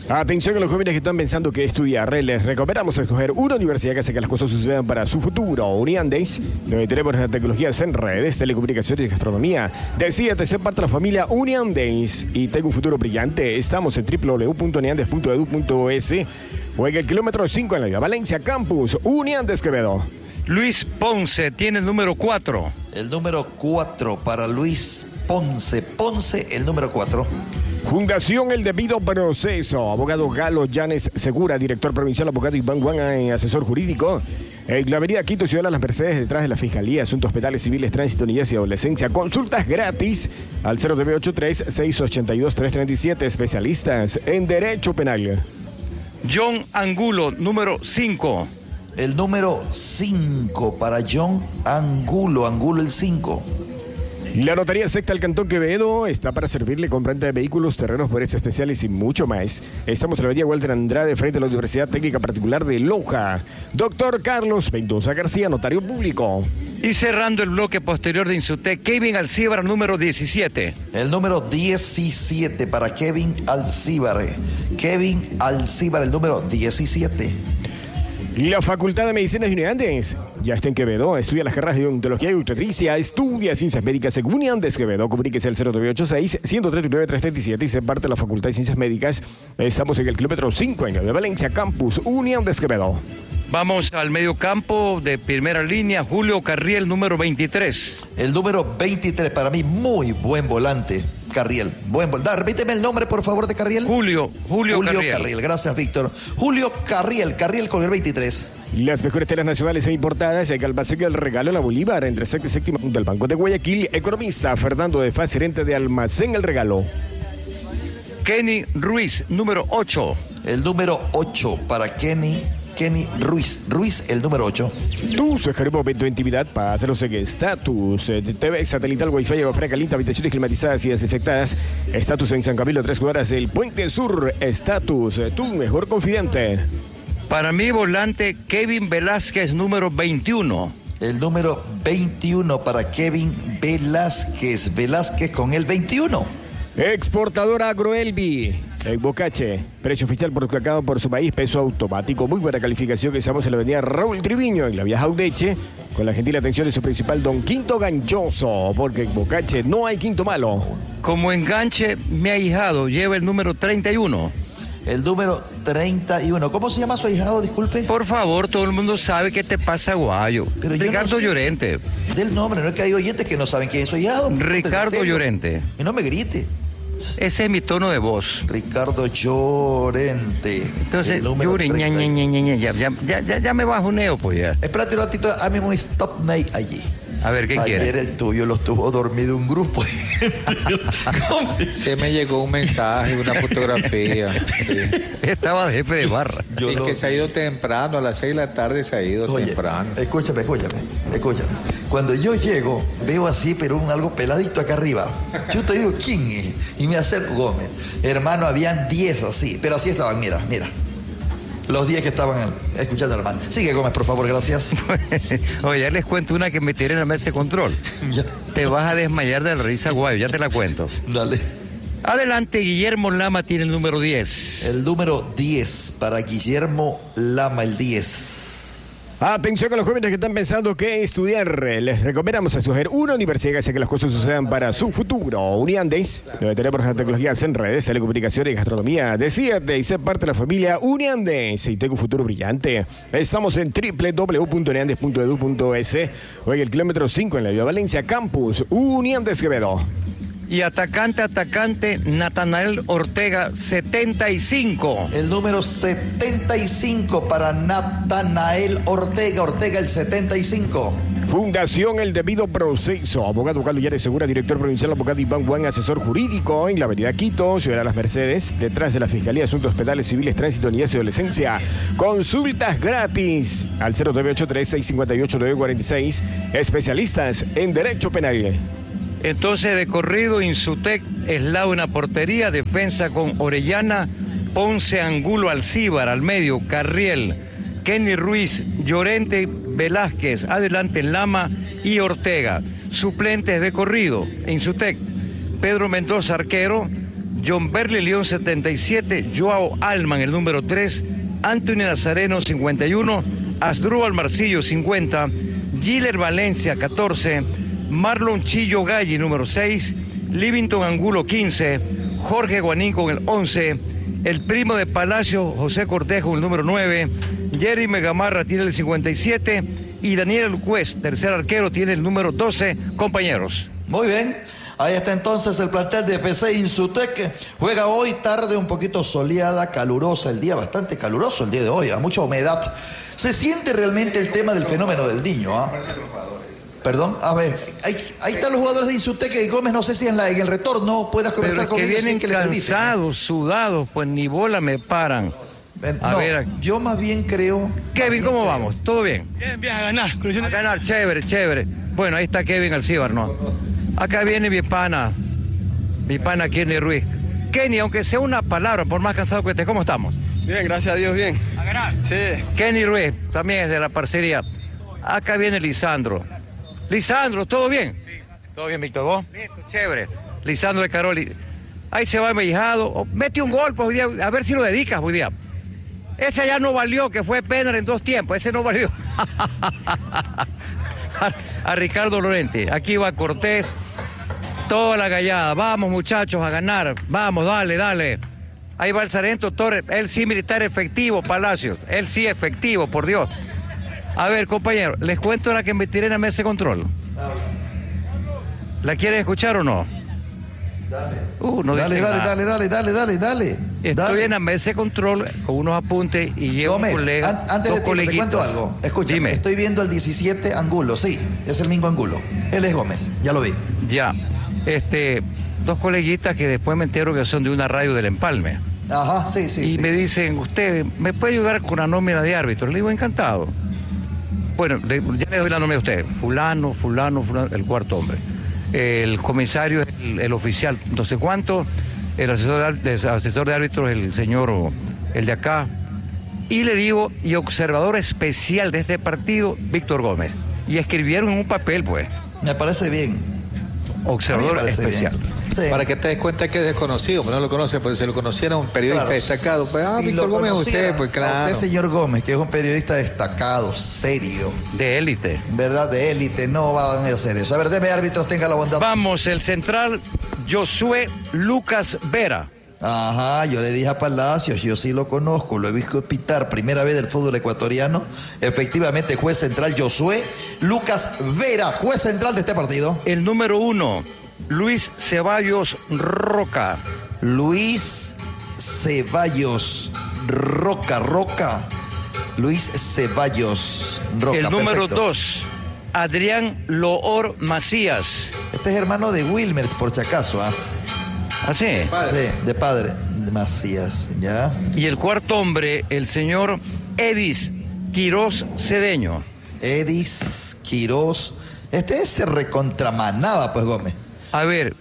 Atención a los jóvenes que están pensando que estudiar. Les recomendamos escoger una universidad que hace que las cosas sucedan para su futuro. Uniandes, donde tenemos las tecnologías en redes, telecomunicaciones y gastronomía. Decídete ser parte de la familia Uniandes y tenga un futuro brillante. Estamos en doble u doble u doble u punto uniandes punto edu punto es o en el kilómetro cinco en la Vía Valencia Campus. Uniandes Quevedo. Luis Ponce tiene el número cuatro. El número cuatro para Luis Ponce. Ponce, el número cuatro. Fundación El Debido Proceso. Abogado Galo Llanes Segura, director provincial, abogado Iván Guan, asesor jurídico. En la avenida Quito, Ciudad de las Mercedes, detrás de la Fiscalía, Asuntos Penales Civiles, Tránsito, Niñez y Adolescencia. Consultas gratis al cero nueve ocho tres, seis ocho dos, tres tres siete. Especialistas en Derecho Penal. John Angulo, número cinco. El número cinco para John Angulo. Angulo el cinco. La Notaría Secta del Cantón Quevedo está para servirle con renta de vehículos, terrenos, poderes especiales y mucho más. Estamos en la avenida Walter Andrade, frente a la Universidad Técnica Particular de Loja. Doctor Carlos Mendoza García, notario público. Y cerrando el bloque posterior de Insutec, Kevin Alcíbar, número diecisiete. El número diecisiete para Kevin Alcíbar. Kevin Alcíbar, el número diecisiete. La Facultad de Medicina de Uniandes ya está en Quevedo. Estudia las carreras de odontología y obstetricia. Estudia ciencias médicas en Uniandes Quevedo. Comuníquese al cero nueve ocho seis, uno tres nueve, tres tres siete y se parte de la Facultad de Ciencias Médicas. Estamos en el kilómetro cinco en de Valencia Campus. Uniandes Quevedo. Vamos al medio campo de primera línea. Julio Carriel, número veintitrés. El número veintitrés, para mí, muy buen volante. Carriel, buen volante. Repíteme el nombre, por favor, de Carriel. Julio, Julio, Julio Carriel. Carriel. Gracias, Víctor. Julio Carriel, Carriel con el veintitrés. Las mejores telas nacionales e importadas en Almacén El Regalo en la Bolívar, entre sexta y séptima del Banco de Guayaquil. Economista Fernando de Faz, gerente de Almacén El Regalo. Kenny Ruiz, número ocho. El número ocho para Kenny. Kenny Ruiz. Ruiz, el número ocho. Tu sugerir momento de intimidad, pásalos en Estatus. T V satelital, Wi-Fi, agua fría caliente, habitaciones climatizadas y desinfectadas. Estatus en San Camilo, tres cuadras del Puente Sur. Estatus, tu mejor confidente. Para mí, volante Kevin Velázquez, número veintiuno. El número veintiuno para Kevin Velázquez. Velázquez con el veintiuno. Exportadora Agroelvi. En Bocache, precio oficial por cacao por su maíz, peso automático, muy buena calificación. Estamos en la avenida Raúl Triviño, en la vía Jaudeche, con la gentil atención de su principal don Quinto Ganchoso, porque en Bocache no hay quinto malo. Como enganche, mi ahijado lleva el número treinta y uno. El número treinta y uno. ¿Cómo se llama su ahijado, disculpe? Por favor, todo el mundo sabe qué te pasa, Guayo. Pero Ricardo no sé Llorente. Del nombre, no es que hay oyentes que no saben quién es su ahijado. Ricardo Llorente. Y no me grite. Ese es mi tono de voz. Ricardo Llorente. Entonces, Llore, ña, ña, ña, ña, ña, ya, ya, ya, ya me bajoneo, pues ya. Espérate un ratito, hazme un stop night allí. A ver, ¿qué quiere? Ayer el tuyo lo estuvo dormido un grupo. Se me llegó un mensaje, una fotografía. Sí. Estaba de jefe de barra. Yo y lo... que se ha ido temprano, a las seis de la tarde se ha ido. Oye, temprano. Escúchame, escúchame, escúchame. Cuando yo llego, veo así, pero un algo peladito acá arriba. Yo te digo, ¿quién es? Y me acerco, Gómez. Hermano, habían diez así, pero así estaban, mira, mira. Los diez que estaban escuchando al hermano. Sigue, Gómez, por favor, gracias. Oye, ya les cuento una que me tiré en la mesa de control. Ya. Te vas a desmayar de la risa, Guayo, ya te la cuento. Dale. Adelante, Guillermo Lama tiene el número diez. El número diez para Guillermo Lama, el diez. Atención a los jóvenes que están pensando qué estudiar. Les recomendamos escoger una universidad que hace que las cosas sucedan para su futuro. Uniandes, donde tenemos las tecnologías en redes, telecomunicaciones y gastronomía. Decídete y sé parte de la familia Uniandes y tenga un futuro brillante. Estamos en doble u doble u doble u punto uniandes punto edu punto es o en el kilómetro cinco en la Vía Valencia Campus. Uniandes Quevedo. Y atacante, atacante, Natanael Ortega, setenta y cinco. El número setenta y cinco para Natanael Ortega. Ortega, el setenta y cinco. Fundación El Debido Proceso. Abogado Carlos Llanes Segura, director provincial, abogado Iván Guan, asesor jurídico en la avenida Quito, Ciudad de las Mercedes, detrás de la Fiscalía de Asuntos Penales Civiles, Tránsito, Niñez y Adolescencia. Consultas gratis al cero nueve ocho tres, seis cinco ocho, nueve cuatro seis. Especialistas en Derecho Penal. Entonces, de corrido, Insutec, Eslao en la portería, defensa con Orellana, Ponce, Angulo, Alcíbar, al medio, Carriel, Kenny Ruiz, Llorente, Velázquez, adelante Lama y Ortega. Suplentes de corrido, Insutec, Pedro Mendoza, arquero, John Berley León setenta y siete, Joao Alman el número tres, Anthony Nazareno cincuenta y uno, Asdrúbal Marcillo cincuenta, Giller Valencia catorce, Marlon Chillo Galli número seis, Livington Angulo quince, Jorge Guanín con el once, el primo de Palacio José Cortés con el número nueve, Jerry Megamarra tiene el cincuenta y siete y Daniel Luquez, tercer arquero, tiene el número doce, compañeros. Muy bien. Ahí está entonces el plantel de F C Insutec. Juega hoy tarde, un poquito soleada, calurosa el día, bastante caluroso el día de hoy, a mucha humedad. Se siente realmente el tema del fenómeno del Niño, ¿ah? Perdón, a ver, ahí, ahí están los jugadores de Insutec y Gómez, no sé si en, la, en el retorno puedas conversar conmigo. Pero es que vienen que le cansados, sudados, pues ni bola me paran. Eh, a no, ver, yo más bien creo... Kevin, ¿cómo creo. vamos? ¿Todo bien? Bien, bien, a ganar. A ganar, chévere, chévere. Bueno, ahí está Kevin Alcíbar, ¿no? Acá viene mi pana, mi pana Kenny Ruiz. Kenny, aunque sea una palabra, por más cansado que estés, ¿cómo estamos? Bien, gracias a Dios, bien. ¿A ganar? Sí. Kenny Ruiz, también es de la parcería. Acá viene Lisandro. Lisandro, ¿todo bien? Sí. ¿Todo bien, Víctor? ¿Vos? Listo, chévere. Lisandro de Caroli. Ahí se va mi hijado. Oh, mete un gol, pues, hoy día, a ver si lo dedicas hoy día. Ese ya no valió, que fue penal en dos tiempos. Ese no valió. a, a Ricardo Lorente. Aquí va Cortés. Toda la gallada. Vamos, muchachos, a ganar. Vamos, dale, dale. Ahí va el sargento Torres. Él sí militar efectivo, Palacios. Él sí efectivo, por Dios. A ver, compañero, les cuento la que me tiré en la mesa de control. ¿La quieren escuchar o no? Dale. Uh, no dale, dale, nada. dale, dale, dale, dale, dale. Estoy dale. en la mesa de control con unos apuntes y llevo Gómez, un colega. an antes de ti, te cuento algo. Escúchame, Dime. Estoy viendo el diecisiete Angulo, sí, es el mismo Angulo. Él es Gómez, ya lo vi. Ya, este, dos coleguitas que después me entero que son de una radio del Empalme. Ajá, sí, sí. Y sí. me dicen, usted, ¿me puede ayudar con una nómina de árbitros? Le digo, encantado. Bueno, le, ya le doy la nómina a usted. Fulano, fulano, fulano, el cuarto hombre. El comisario es el, el oficial, no sé cuánto. El asesor de, asesor de árbitros, el señor, el de acá. Y le digo, y observador especial de este partido, Víctor Gómez. Y escribieron en un papel, pues. Me parece bien. Observador especial. Sí. Para que te des cuenta que es desconocido, pues no lo conoce, porque si lo conociera un periodista claro, destacado, pues, ah, si Víctor Gómez usted, pues claro. Usted, señor Gómez, que es un periodista destacado, serio. De élite. ¿Verdad? De élite, no van a hacer eso. A ver, deme árbitros, tenga la bondad. Vamos, el central, Josué Lucas Vera. Ajá, yo le dije a Palacios, yo sí lo conozco, lo he visto pitar primera vez del fútbol ecuatoriano. Efectivamente, juez central Josué Lucas Vera, juez central de este partido. El número uno, Luis Ceballos Roca. Luis Ceballos Roca, Roca. Luis Ceballos Roca. El número perfecto. dos, Adrián Loor Macías. Este es hermano de Wilmer, por si acaso, ¿ah? ¿eh? ¿Ah, sí? Sí, de padre, de Macías, ¿ya? Y el cuarto hombre, el señor Edis Quirós Cedeño. Edis Quirós. Este es de recontramanaba, pues, Gómez. A ver,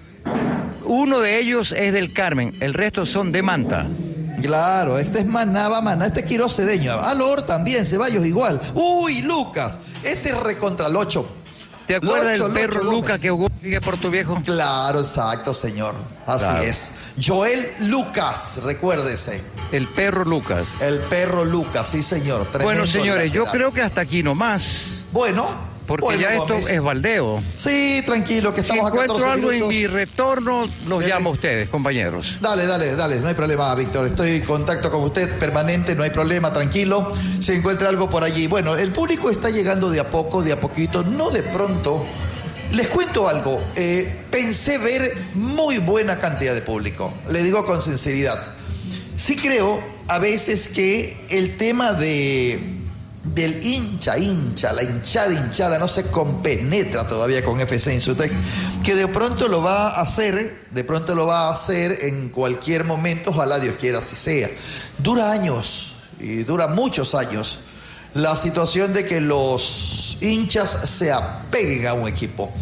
uno de ellos es del Carmen, el resto son de Manta. Claro, este es Manaba, Maná, este es Quirós Cedeño. Alor también, Ceballos igual. Uy, Lucas, este es recontralocho. ¿Te acuerdas Locho, del perro Locho, Lucas que jugó sigue por tu viejo? Claro, exacto, señor. Así claro. es. Joel Lucas, recuérdese. El perro Lucas. El perro Lucas, sí, señor. Tremendo bueno, señores, lateral. yo creo que hasta aquí nomás. Bueno. Porque bueno, ya esto Gómez. es baldeo. Sí, tranquilo, que estamos si acá. Si encuentro algo minutos. en mi retorno, los Dale. llamo a ustedes, compañeros. Dale, dale, dale, no hay problema, Víctor. Estoy en contacto con usted permanente, no hay problema, tranquilo. Si encuentra algo por allí. Bueno, el público está llegando de a poco, de a poquito, no de pronto. Les cuento algo. Eh, pensé ver muy buena cantidad de público. Le digo con sinceridad. Sí creo a veces que el tema de... del hincha, hincha, la hinchada, hinchada, no se compenetra todavía con F C Insutec, que de pronto lo va a hacer, de pronto lo va a hacer en cualquier momento, ojalá Dios quiera así sea. Dura años, y dura muchos años, la situación de que los hinchas se apeguen a un equipo.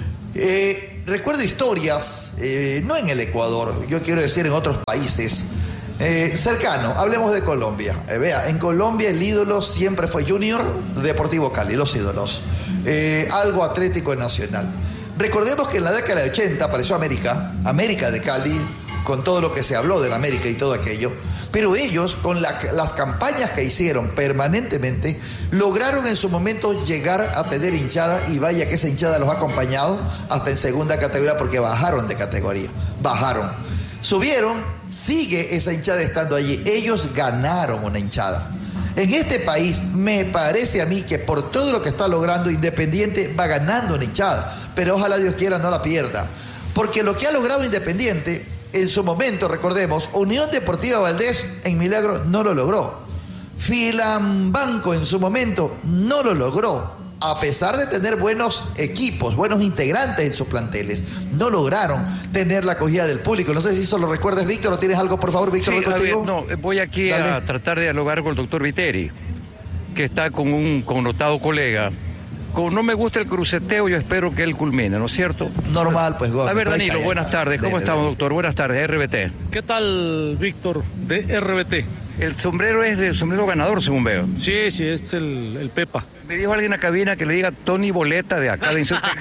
Eh, recuerdo historias, eh, no en el Ecuador, yo quiero decir en otros países, Eh, cercano, hablemos de Colombia. Eh, vea, en Colombia el ídolo siempre fue Junior, Deportivo Cali, los ídolos. Eh, algo Atlético Nacional. Recordemos que en la década de ochenta apareció América, América de Cali, con todo lo que se habló del América y todo aquello. Pero ellos, con la, las campañas que hicieron permanentemente, lograron en su momento llegar a tener hinchada, y vaya que esa hinchada los ha acompañado hasta en segunda categoría, porque bajaron de categoría, bajaron. Subieron, sigue esa hinchada estando allí. Ellos ganaron una hinchada. En este país, me parece a mí que por todo lo que está logrando Independiente va ganando una hinchada, pero ojalá Dios quiera no la pierda. Porque lo que ha logrado Independiente, en su momento, recordemos, Unión Deportiva Valdés en Milagro no lo logró. Filambanco en su momento no lo logró. A pesar de tener buenos equipos, buenos integrantes en sus planteles, no lograron tener la acogida del público. No sé si eso lo recuerdas, Víctor, o tienes algo, por favor, Víctor, sí, voy contigo. Ver, no, voy aquí Dale. a tratar de dialogar con el doctor Viteri, que está con un connotado colega. Como no me gusta el cruceteo, yo espero que él culmine, ¿no es cierto? Normal, pues, Gómez. A ver, Danilo, buenas tardes. ¿Cómo estamos, doctor? Buenas tardes, R B T. ¿Qué tal, Víctor, de R B T? El sombrero es el sombrero ganador, según veo. Sí, sí, es el, el Pepa. Me dijo alguien en la cabina que le diga Tony Boleta de acá de Insútec.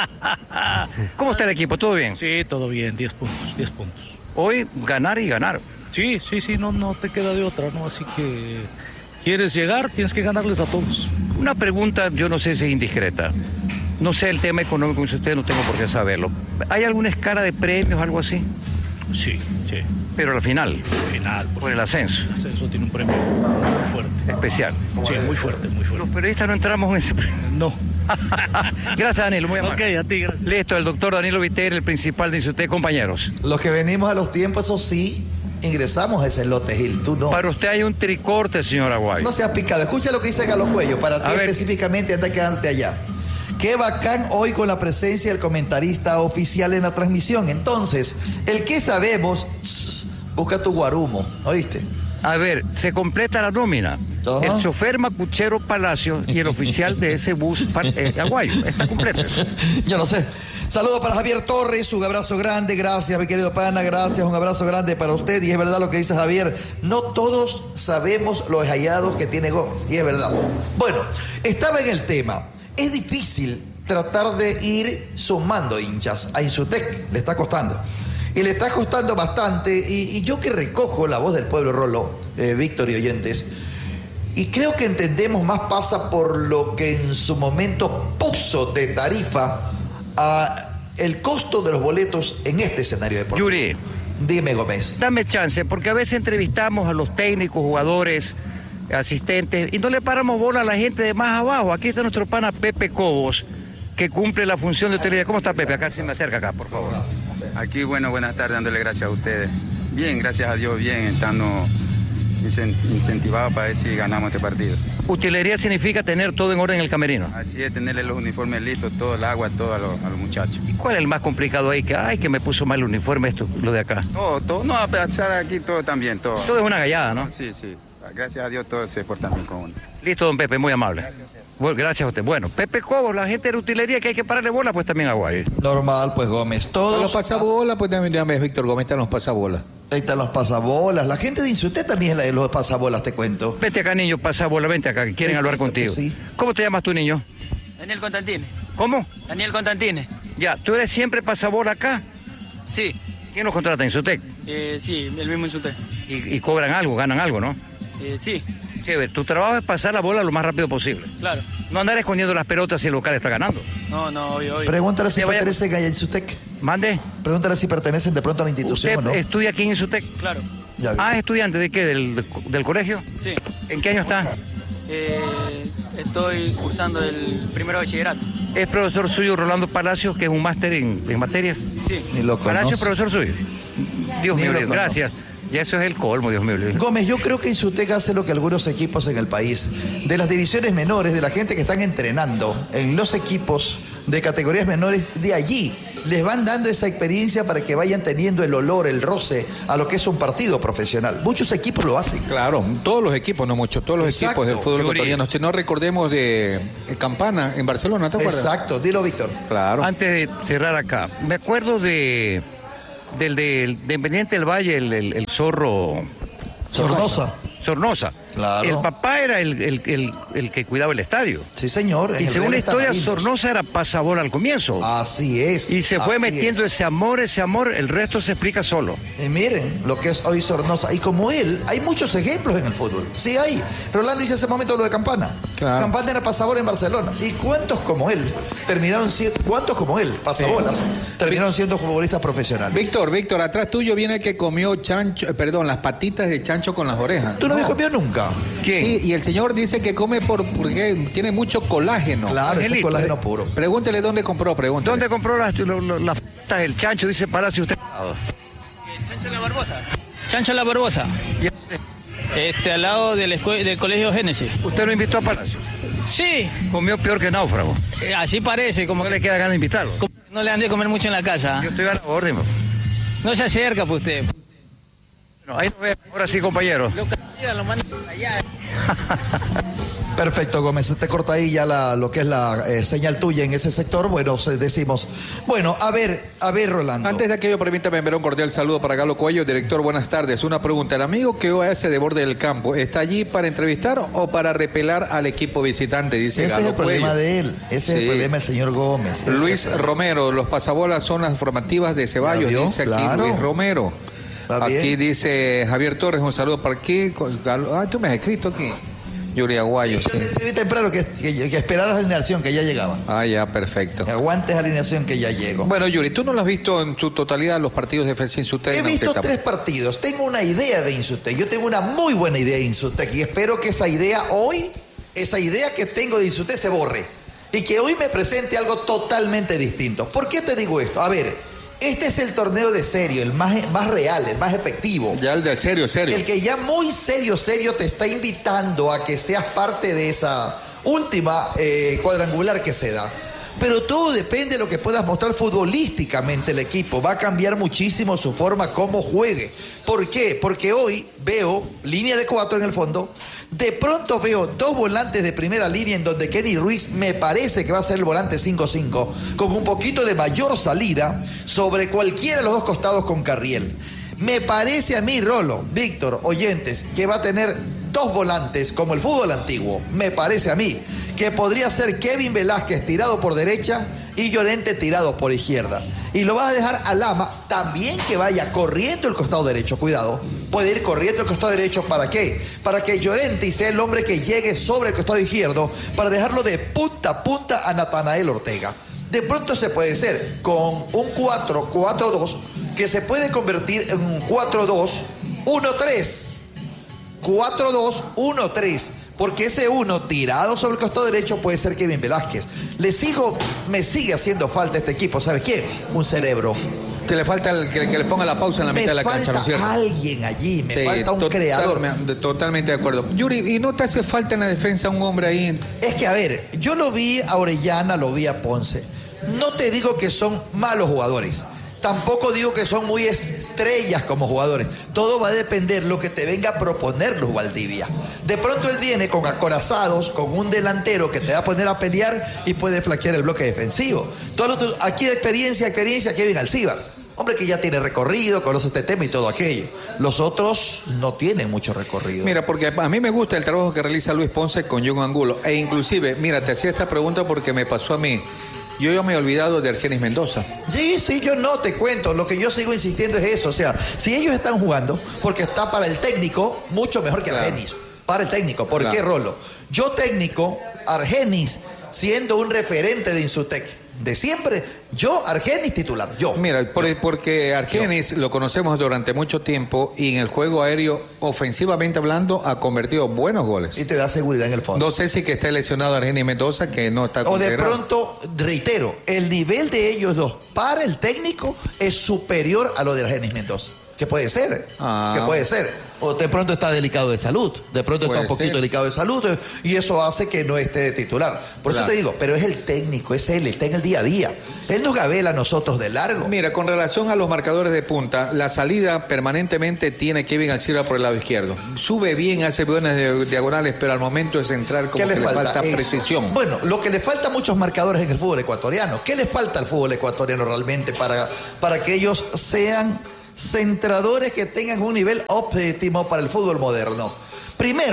¿Cómo está el equipo? ¿Todo bien? Sí, todo bien, diez puntos, diez puntos. Hoy ganar y ganar. Sí, sí, sí, no, no te queda de otra, ¿no? Así que quieres llegar, tienes que ganarles a todos. Una pregunta, yo no sé si es indiscreta. No sé el tema económico, si usted no tengo por qué saberlo. ¿Hay alguna escala de premios, algo así? Sí, sí. Pero al final. Al final. Por, por el ascenso. El ascenso tiene un premio muy fuerte. Especial. Sí, muy fuerte, muy fuerte. Los periodistas no entramos en ese premio. No. Gracias, Danilo, muy amable. Ok, a ti, gracias. Listo, el doctor Danilo Viteri, el principal de Insútec, compañeros. Los que venimos a los tiempos, eso sí, ingresamos a ese lote, Gil, tú no. Para usted hay un tricorte, señor Aguayo. No seas picado, escucha lo que dice Galo Cuello, para ti específicamente, antes de quedarte allá. Qué bacán hoy con la presencia del comentarista oficial en la transmisión. Entonces, el que sabemos, busca tu guarumo, ¿oíste? A ver, se completa la nómina. Uh-huh. El chofer Mapuchero Palacio y el oficial de ese bus eh, Aguayo. Está completo. Yo no sé. Saludos para Javier Torres, un abrazo grande, gracias mi querido pana, gracias, un abrazo grande para usted. Y es verdad lo que dice Javier, no todos sabemos los hallados que tiene Gómez, y es verdad. Bueno, estaba en el tema. Es difícil tratar de ir sumando hinchas a Insútec, le está costando. Y le está costando bastante, y, y yo que recojo la voz del pueblo, Rolo, eh, Víctor y oyentes, y creo que entendemos más pasa por lo que en su momento puso de tarifa a el costo de los boletos en este escenario deportivo. Yuri, dime, Gómez. Dame chance, porque a veces entrevistamos a los técnicos, jugadores, asistentes, y no le paramos bola a la gente de más abajo. Aquí está nuestro pana Pepe Cobos, que cumple la función de hotelería. ¿Cómo está, Pepe? Acá se me acerca acá, por favor. Aquí, bueno, buenas tardes, dándole gracias a ustedes. Bien, gracias a Dios, bien, estando incentivado para ver si ganamos este partido. Utilería significa tener todo en orden en el camerino. Así es, tenerle los uniformes listos, todo el agua, todo a los, a los muchachos. ¿Y cuál es el más complicado ahí? Que, ay, que me puso mal el uniforme esto, lo de acá. Todo, todo, no, a pesar aquí todo también, todo. Todo es una gallada, ¿no? Sí, sí, gracias a Dios todo se porta bien con uno. Listo, don Pepe, muy amable. Bueno, gracias a usted. Bueno, Pepe Cobos, la gente de la utilería que hay que pararle bola, pues también Aguayo. Normal, pues Gómez. Todos los pasabolas, pues también ya ves, Víctor Gómez, están los pasabolas. Ahí están los pasabolas. La gente de Insútec también es la de los pasabolas, te cuento. Vete acá, niño, pasabola, vente acá, que quieren hablar contigo. Sí. ¿Cómo te llamas tú, niño? Daniel Constantine. ¿Cómo? Daniel Constantine. Ya, ¿tú eres siempre pasabola acá? Sí. ¿Quién los contrata en Insútec? Eh, sí, el mismo Insútec. Y, y cobran algo, ganan algo, ¿no? Eh, sí. Chévere, tu trabajo es pasar la bola lo más rápido posible. Claro. No andar escondiendo las pelotas si el local está ganando. No, no, obvio, obvio. Pregúntale si Te vaya- pertenecen a Insútec. Mande. Pregúntale si pertenecen de pronto a la institución ¿Usted o no. estudia aquí en Insútec? Claro. Ya vi. Ah, ¿es estudiante de qué? ¿Del, del colegio? Sí. ¿En qué año está? Eh, estoy cursando el primero de bachillerato. ¿Es profesor suyo Rolando Palacios, que es un máster en, en materias? Sí. Ni lo Palacios es conoce. profesor suyo. Dios Ni mío, lo Dios, conoce. gracias. Ya eso es el colmo, Dios mío. Gómez, yo creo que Insútec hace lo que algunos equipos en el país, de las divisiones menores, de la gente que están entrenando en los equipos de categorías menores, de allí les van dando esa experiencia para que vayan teniendo el olor, el roce a lo que es un partido profesional. Muchos equipos lo hacen. Claro, todos los equipos, no muchos, todos los Exacto. equipos del fútbol Yuri. ecuatoriano. Si no recordemos de eh, Campana en Barcelona, ¿te acuerdas? Exacto, dilo, Víctor. Claro. Antes de cerrar acá, me acuerdo de del de, de Independiente del Valle, el, el, el zorro... Sornosa. Sornosa. Claro. El papá era el, el, el, el que cuidaba el estadio. Sí, señor. Y según la historia, Sornosa era pasabola al comienzo. Así es. Y se fue metiendo es. ese amor, ese amor, el resto se explica solo. Y miren lo que es hoy Sornosa. Y como él, hay muchos ejemplos en el fútbol. Sí hay. Rolando dice hace momento lo de Campana. Claro. Campana era pasabola en Barcelona. ¿Y cuántos como él terminaron siendo, cuántos como él, pasabolas, sí. terminaron siendo futbolistas profesionales? Víctor, Víctor, atrás tuyo viene el que comió chancho, eh, perdón, las patitas de chancho con las orejas. ¿Tú no, no. habías comido nunca? ¿Quién? Sí, y el señor dice que come por, porque tiene mucho colágeno. Claro, ese es colágeno puro. Pregúntele dónde compró, pregúntele. ¿Dónde compró las la, patas del chancho? Dice Palacio usted. Chancho La Barbosa. Chancho La Barbosa. Este, al lado del, del Colegio Génesis. ¿Usted lo invitó a Palacio? Sí. Comió peor que náufrago. Eh, así parece, como ¿No que le queda ganas de invitarlo? No le han de comer mucho en la casa. Yo estoy a la orden. No se acerca, pues usted. Bueno, ahí nos ve. Ahora sí, compañero. Lo que lo manda allá. Perfecto, Gómez. Te corta ahí ya la, lo que es la eh, señal tuya en ese sector. Bueno, decimos. Bueno, a ver, a ver, Rolando. Antes de aquello, permítame enviar un cordial saludo para Galo Cuello, director. Buenas tardes. Una pregunta. ¿El amigo que hoy hace de borde del campo está allí para entrevistar o para repelar al equipo visitante? Dice Ese Galo es el problema Cuello. de él. Ese sí. es el problema del señor Gómez. Luis Romero, los pasabolas son las formativas de Ceballos, dice aquí claro. Luis Romero. Aquí dice Javier Torres, un saludo para aquí. Ah, tú me has escrito aquí. Yuri Aguayo, sí. Escribí temprano que, que, que esperaras la alineación, que ya llegaba. Ah, ya, perfecto. Que aguantes la alineación que ya llegó. Bueno, Yuri, ¿tú no lo has visto en su totalidad los partidos de F C Insutec? He visto tres partidos. Tengo una idea de Insutec. Yo tengo una muy buena idea de Insutec y espero que esa idea hoy, esa idea que tengo de Insutec se borre. Y que hoy me presente algo totalmente distinto. ¿Por qué te digo esto? A ver... Este es el torneo de serio, el más, más real, el más efectivo. Ya el de serio, serio. El que ya muy serio, serio te está invitando a que seas parte de esa última eh, cuadrangular que se da. Pero todo depende de lo que puedas mostrar futbolísticamente el equipo. Va a cambiar muchísimo su forma, cómo juegue. ¿Por qué? Porque hoy veo línea de cuatro en el fondo. De pronto veo dos volantes de primera línea en donde Kenny Ruiz me parece que va a ser el volante cinco cinco, con un poquito de mayor salida sobre cualquiera de los dos costados con Carriel. Me parece a mí, Rolo, Víctor, oyentes, que va a tener dos volantes como el fútbol antiguo. Me parece a mí que podría ser Kevin Velázquez tirado por derecha y Llorente tirado por izquierda. Y lo vas a dejar a Lama también que vaya corriendo el costado derecho. Cuidado, puede ir corriendo el costado derecho. ¿Para qué? Para que Llorente sea el hombre que llegue sobre el costado izquierdo para dejarlo de punta a punta a Natanael Ortega. De pronto se puede ser con un cuatro cuatro dos que se puede convertir en un cuatro dos uno tres. cuatro dos uno tres. Porque ese uno tirado sobre el costado derecho puede ser Kevin Velázquez. Le sigo, me sigue haciendo falta este equipo. ¿Sabes qué? Un cerebro. Que le falta el, que, que le ponga la pausa en la me mitad de la cancha, ¿no es cierto? Me falta alguien allí, me sí, falta un total, creador. Totalmente de acuerdo. Yuri, ¿y no te hace falta en la defensa un hombre ahí? Es que, a ver, yo lo vi a Orellana, lo vi a Ponce. No te digo que son malos jugadores. Tampoco digo que son muy estrellas como jugadores. Todo va a depender lo que te venga a proponer Luz Valdivia. De pronto él viene con acorazados, con un delantero que te va a poner a pelear y puede flaquear el bloque defensivo. Todo lo, aquí de experiencia, experiencia, Kevin Alcíbar. Hombre que ya tiene recorrido, conoce este tema y todo aquello. Los otros no tienen mucho recorrido. Mira, porque a mí me gusta el trabajo que realiza Luis Ponce con John Angulo. E inclusive, mira, te hacía esta pregunta porque me pasó a mí. Yo ya me he olvidado de Argenis Mendoza. Sí, sí, yo no te cuento. Lo que yo sigo insistiendo es eso. O sea, si ellos están jugando, porque está para el técnico mucho mejor que claro. Argenis. Para el técnico. ¿Por claro. qué, Rolo? Yo técnico, Argenis, siendo un referente de Insutec. De siempre, yo, Argenis titular, yo. Mira, por, yo, porque Argenis yo. lo conocemos durante mucho tiempo y en el juego aéreo, ofensivamente hablando, ha convertido buenos goles. Y te da seguridad en el fondo. No sé si que esté lesionado Argenis Mendoza, que no está O de pronto, reitero, el nivel de ellos dos para el técnico es superior a lo de Argenis Mendoza. ¿Qué puede ser? Ah. ¿Qué puede ser? O de pronto está delicado de salud, de pronto está un poquito ser. delicado de salud y eso hace que no esté titular. Por claro. eso te digo, pero es el técnico, es él, está en el día a día. Él nos gabela a nosotros de largo. Mira, con relación a los marcadores de punta, la salida permanentemente tiene Kevin Alcíbar por el lado izquierdo. Sube bien, hace buenas diagonales, pero al momento de centrar como que le falta, le falta precisión. Bueno, lo que le falta a muchos marcadores en el fútbol ecuatoriano. ¿Qué le falta al fútbol ecuatoriano realmente para, para que ellos sean centradores que tengan un nivel óptimo para el fútbol moderno? Primero,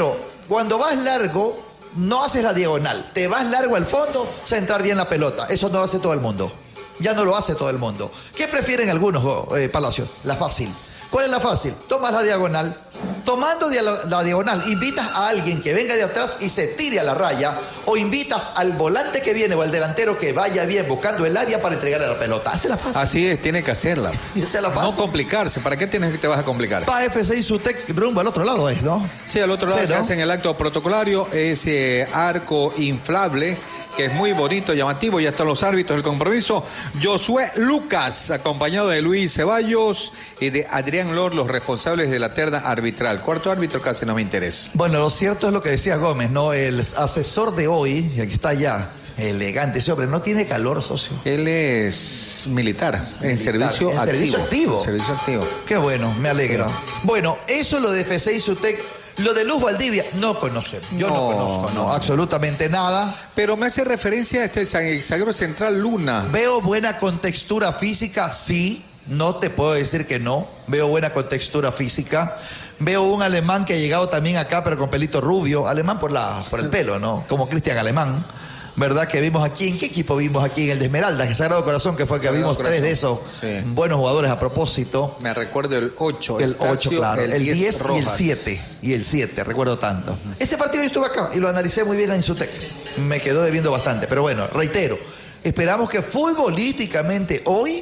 cuando vas largo, no haces la diagonal. Te vas largo al fondo, centrar bien la pelota. Eso no lo hace todo el mundo. Ya no lo hace todo el mundo. ¿Qué prefieren algunos, eh, Palacios? La fácil. ¿Cuál es la fácil? Tomas la diagonal. Tomando la diagonal, invitas a alguien que venga de atrás y se tire a la raya, o invitas al volante que viene o al delantero que vaya bien buscando el área para entregarle la pelota. Hazla fácil. Así es, tiene que hacerla. Hazla fácil. No complicarse. ¿Para qué tienes que te vas a complicar? Pa F C Insutec rumbo al otro lado es, ¿no? Sí, al otro lado, sí, que ¿no? hacen el acto protocolario, ese arco inflable que es muy bonito, llamativo. Ya están los árbitros del compromiso. Josué Lucas, acompañado de Luis Ceballos y de Adrián Lor, los responsables de la terna arbitral. Cuarto árbitro casi no me interesa. Bueno, lo cierto es lo que decía Gómez, ¿no? El asesor de hoy, y aquí está ya, elegante ese hombre, no tiene calor, socio. Él es militar, en Militar, servicio en activo. servicio activo. Servicio activo. Qué bueno, me alegra. Bueno, eso es lo de F C Insutec. Lo de Luz Valdivia, no conocemos. Yo no, no conozco, no, no, absolutamente nada. Pero me hace referencia a este zaguero central Luna. Veo buena contextura física, sí. No te puedo decir que no. Veo buena contextura física. Veo un alemán que ha llegado también acá, pero con pelito rubio. Alemán por, la, por el pelo, ¿no? Como Cristian Alemán. ¿Verdad? Que vimos aquí, ¿en qué equipo vimos aquí? En el de Esmeralda, que Sagrado Corazón, que fue que Sagrado vimos Corazón. tres de esos Sí. buenos jugadores a propósito. Me recuerdo el ocho. El ocho, claro. El diez y el Rojas. siete. Y el siete, recuerdo tanto. Ese partido yo estuve acá y lo analicé muy bien en Insutec. Me quedó debiendo bastante. Pero bueno, reitero, esperamos que futbolísticamente hoy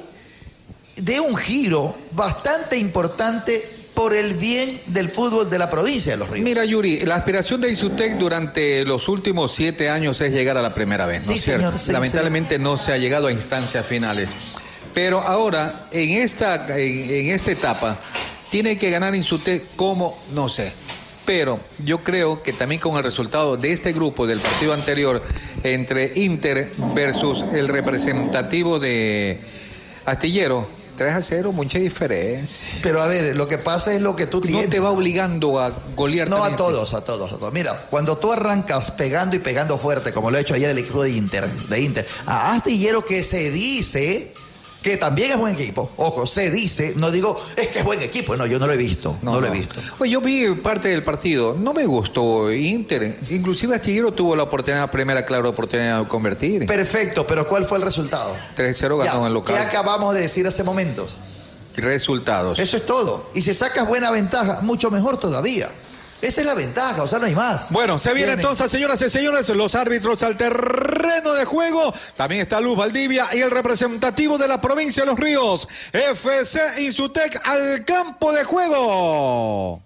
dé un giro bastante importante por el bien del fútbol de la provincia de Los Ríos. Mira, Yuri, la aspiración de Insutec durante los últimos siete años es llegar a la primera vez, ¿no Sí, es cierto? señor, sí, Lamentablemente no se ha llegado a instancias finales. Pero ahora, en esta, en, en esta etapa, tiene que ganar Insutec como, no sé. Pero yo creo que también con el resultado de este grupo del partido anterior entre Inter versus el representativo de Astillero, tres a cero, mucha diferencia. Pero a ver, lo que pasa es lo que tú tienes. No te va obligando a golear. No, también. a todos, a todos, a todos. Mira, cuando tú arrancas pegando y pegando fuerte, como lo ha hecho ayer el equipo de Inter, de Inter, a Astillero, que se dice que también es buen equipo. Ojo, se dice, no digo, es que es buen equipo. No, yo no lo he visto, no, no lo he visto. Oye, yo vi parte del partido, no me gustó Inter. Inclusive Astillero tuvo la oportunidad, primera clara oportunidad de convertir. Perfecto, pero ¿cuál fue el resultado? tres cero ganó Ya, en el local. ¿qué acabamos de decir hace momentos? Resultados. Eso es todo. Y si sacas buena ventaja, mucho mejor todavía. Esa es la ventaja, o sea, no hay más. Bueno, se viene Viene. entonces, señoras y señores, los árbitros al terreno de juego. También está Luz Valdivia y el representativo de la provincia de Los Ríos, F C Insutec, al campo de juego.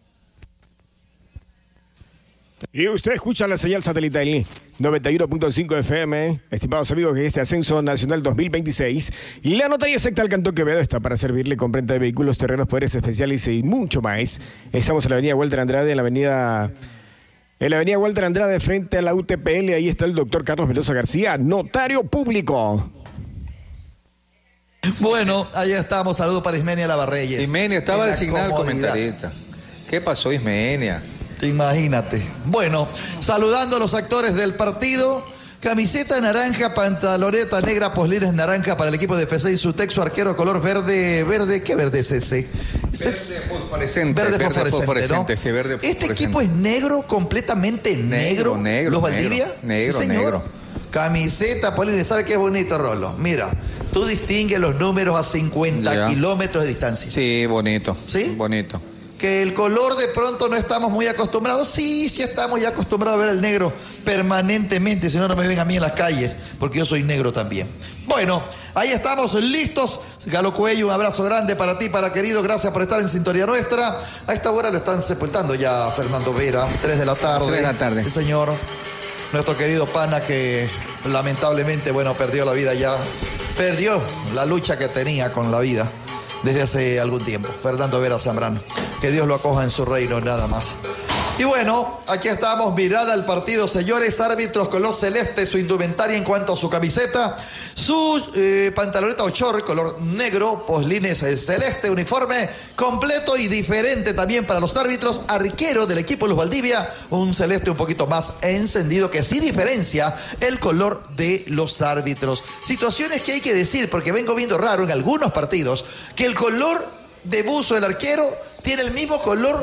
Y usted escucha la señal satelital noventa y uno punto cinco F M, estimados amigos, que este ascenso nacional dos mil veintiséis, la notaría secta del Cantón Quevedo está para servirle con venta de vehículos, terrenos, poderes especiales y mucho más. Estamos en la avenida Walter Andrade, en la avenida en la avenida Walter Andrade, frente a la U T P L. Ahí está el doctor Carlos Mendoza García, notario público. Bueno, ahí estamos. Saludos para Ismenia Lavarreyes. Ismenia estaba En la designada el comodidad. comentarista. ¿Qué pasó, Ismenia? Imagínate. Bueno, saludando a los actores del partido. Camiseta naranja, pantaloneta negra, poslines naranja para el equipo de F C Insutec, su arquero color verde. ¿Verde? ¿Qué verde es ese? Verde fosforescente. Verde Verde fosforescente, fosforescente, ¿no? sí, verde Este fosforescente. equipo es negro, completamente negro. Negro, negro, ¿Los Valdivia? negro, negro, Sí, señor. negro. Camiseta, poslines. ¿Sabe qué bonito, Rolo? Mira, tú distingues los números a cincuenta Ya. kilómetros de distancia. Sí, bonito. ¿Sí? Bonito. Que el color de pronto no estamos muy acostumbrados. Sí, sí estamos ya acostumbrados a ver el negro permanentemente, si no, no me ven a mí en las calles, porque yo soy negro también. Bueno, ahí estamos listos. Galo Cuello, un abrazo grande para ti, para querido. Gracias por estar en sintonía nuestra. A esta hora lo están sepultando ya Fernando Vera, tres de la tarde. tres de la tarde. Sí, señor. Nuestro querido pana que lamentablemente, bueno, perdió la vida ya. Perdió la lucha que tenía con la vida desde hace algún tiempo. Fernando Vera Zambrano. Que Dios lo acoja en su reino, nada más. Y bueno, aquí estamos, mirada al partido, señores. Árbitros color celeste, su indumentaria en cuanto a su camiseta, su eh, pantaloneta o short color negro, poslines eh, celeste, uniforme completo y diferente también para los árbitros. Arquero del equipo Luz Valdivia, un celeste un poquito más encendido que sí diferencia el color de los árbitros. Situaciones que hay que decir, porque vengo viendo raro en algunos partidos que el color de buzo del arquero tiene el mismo color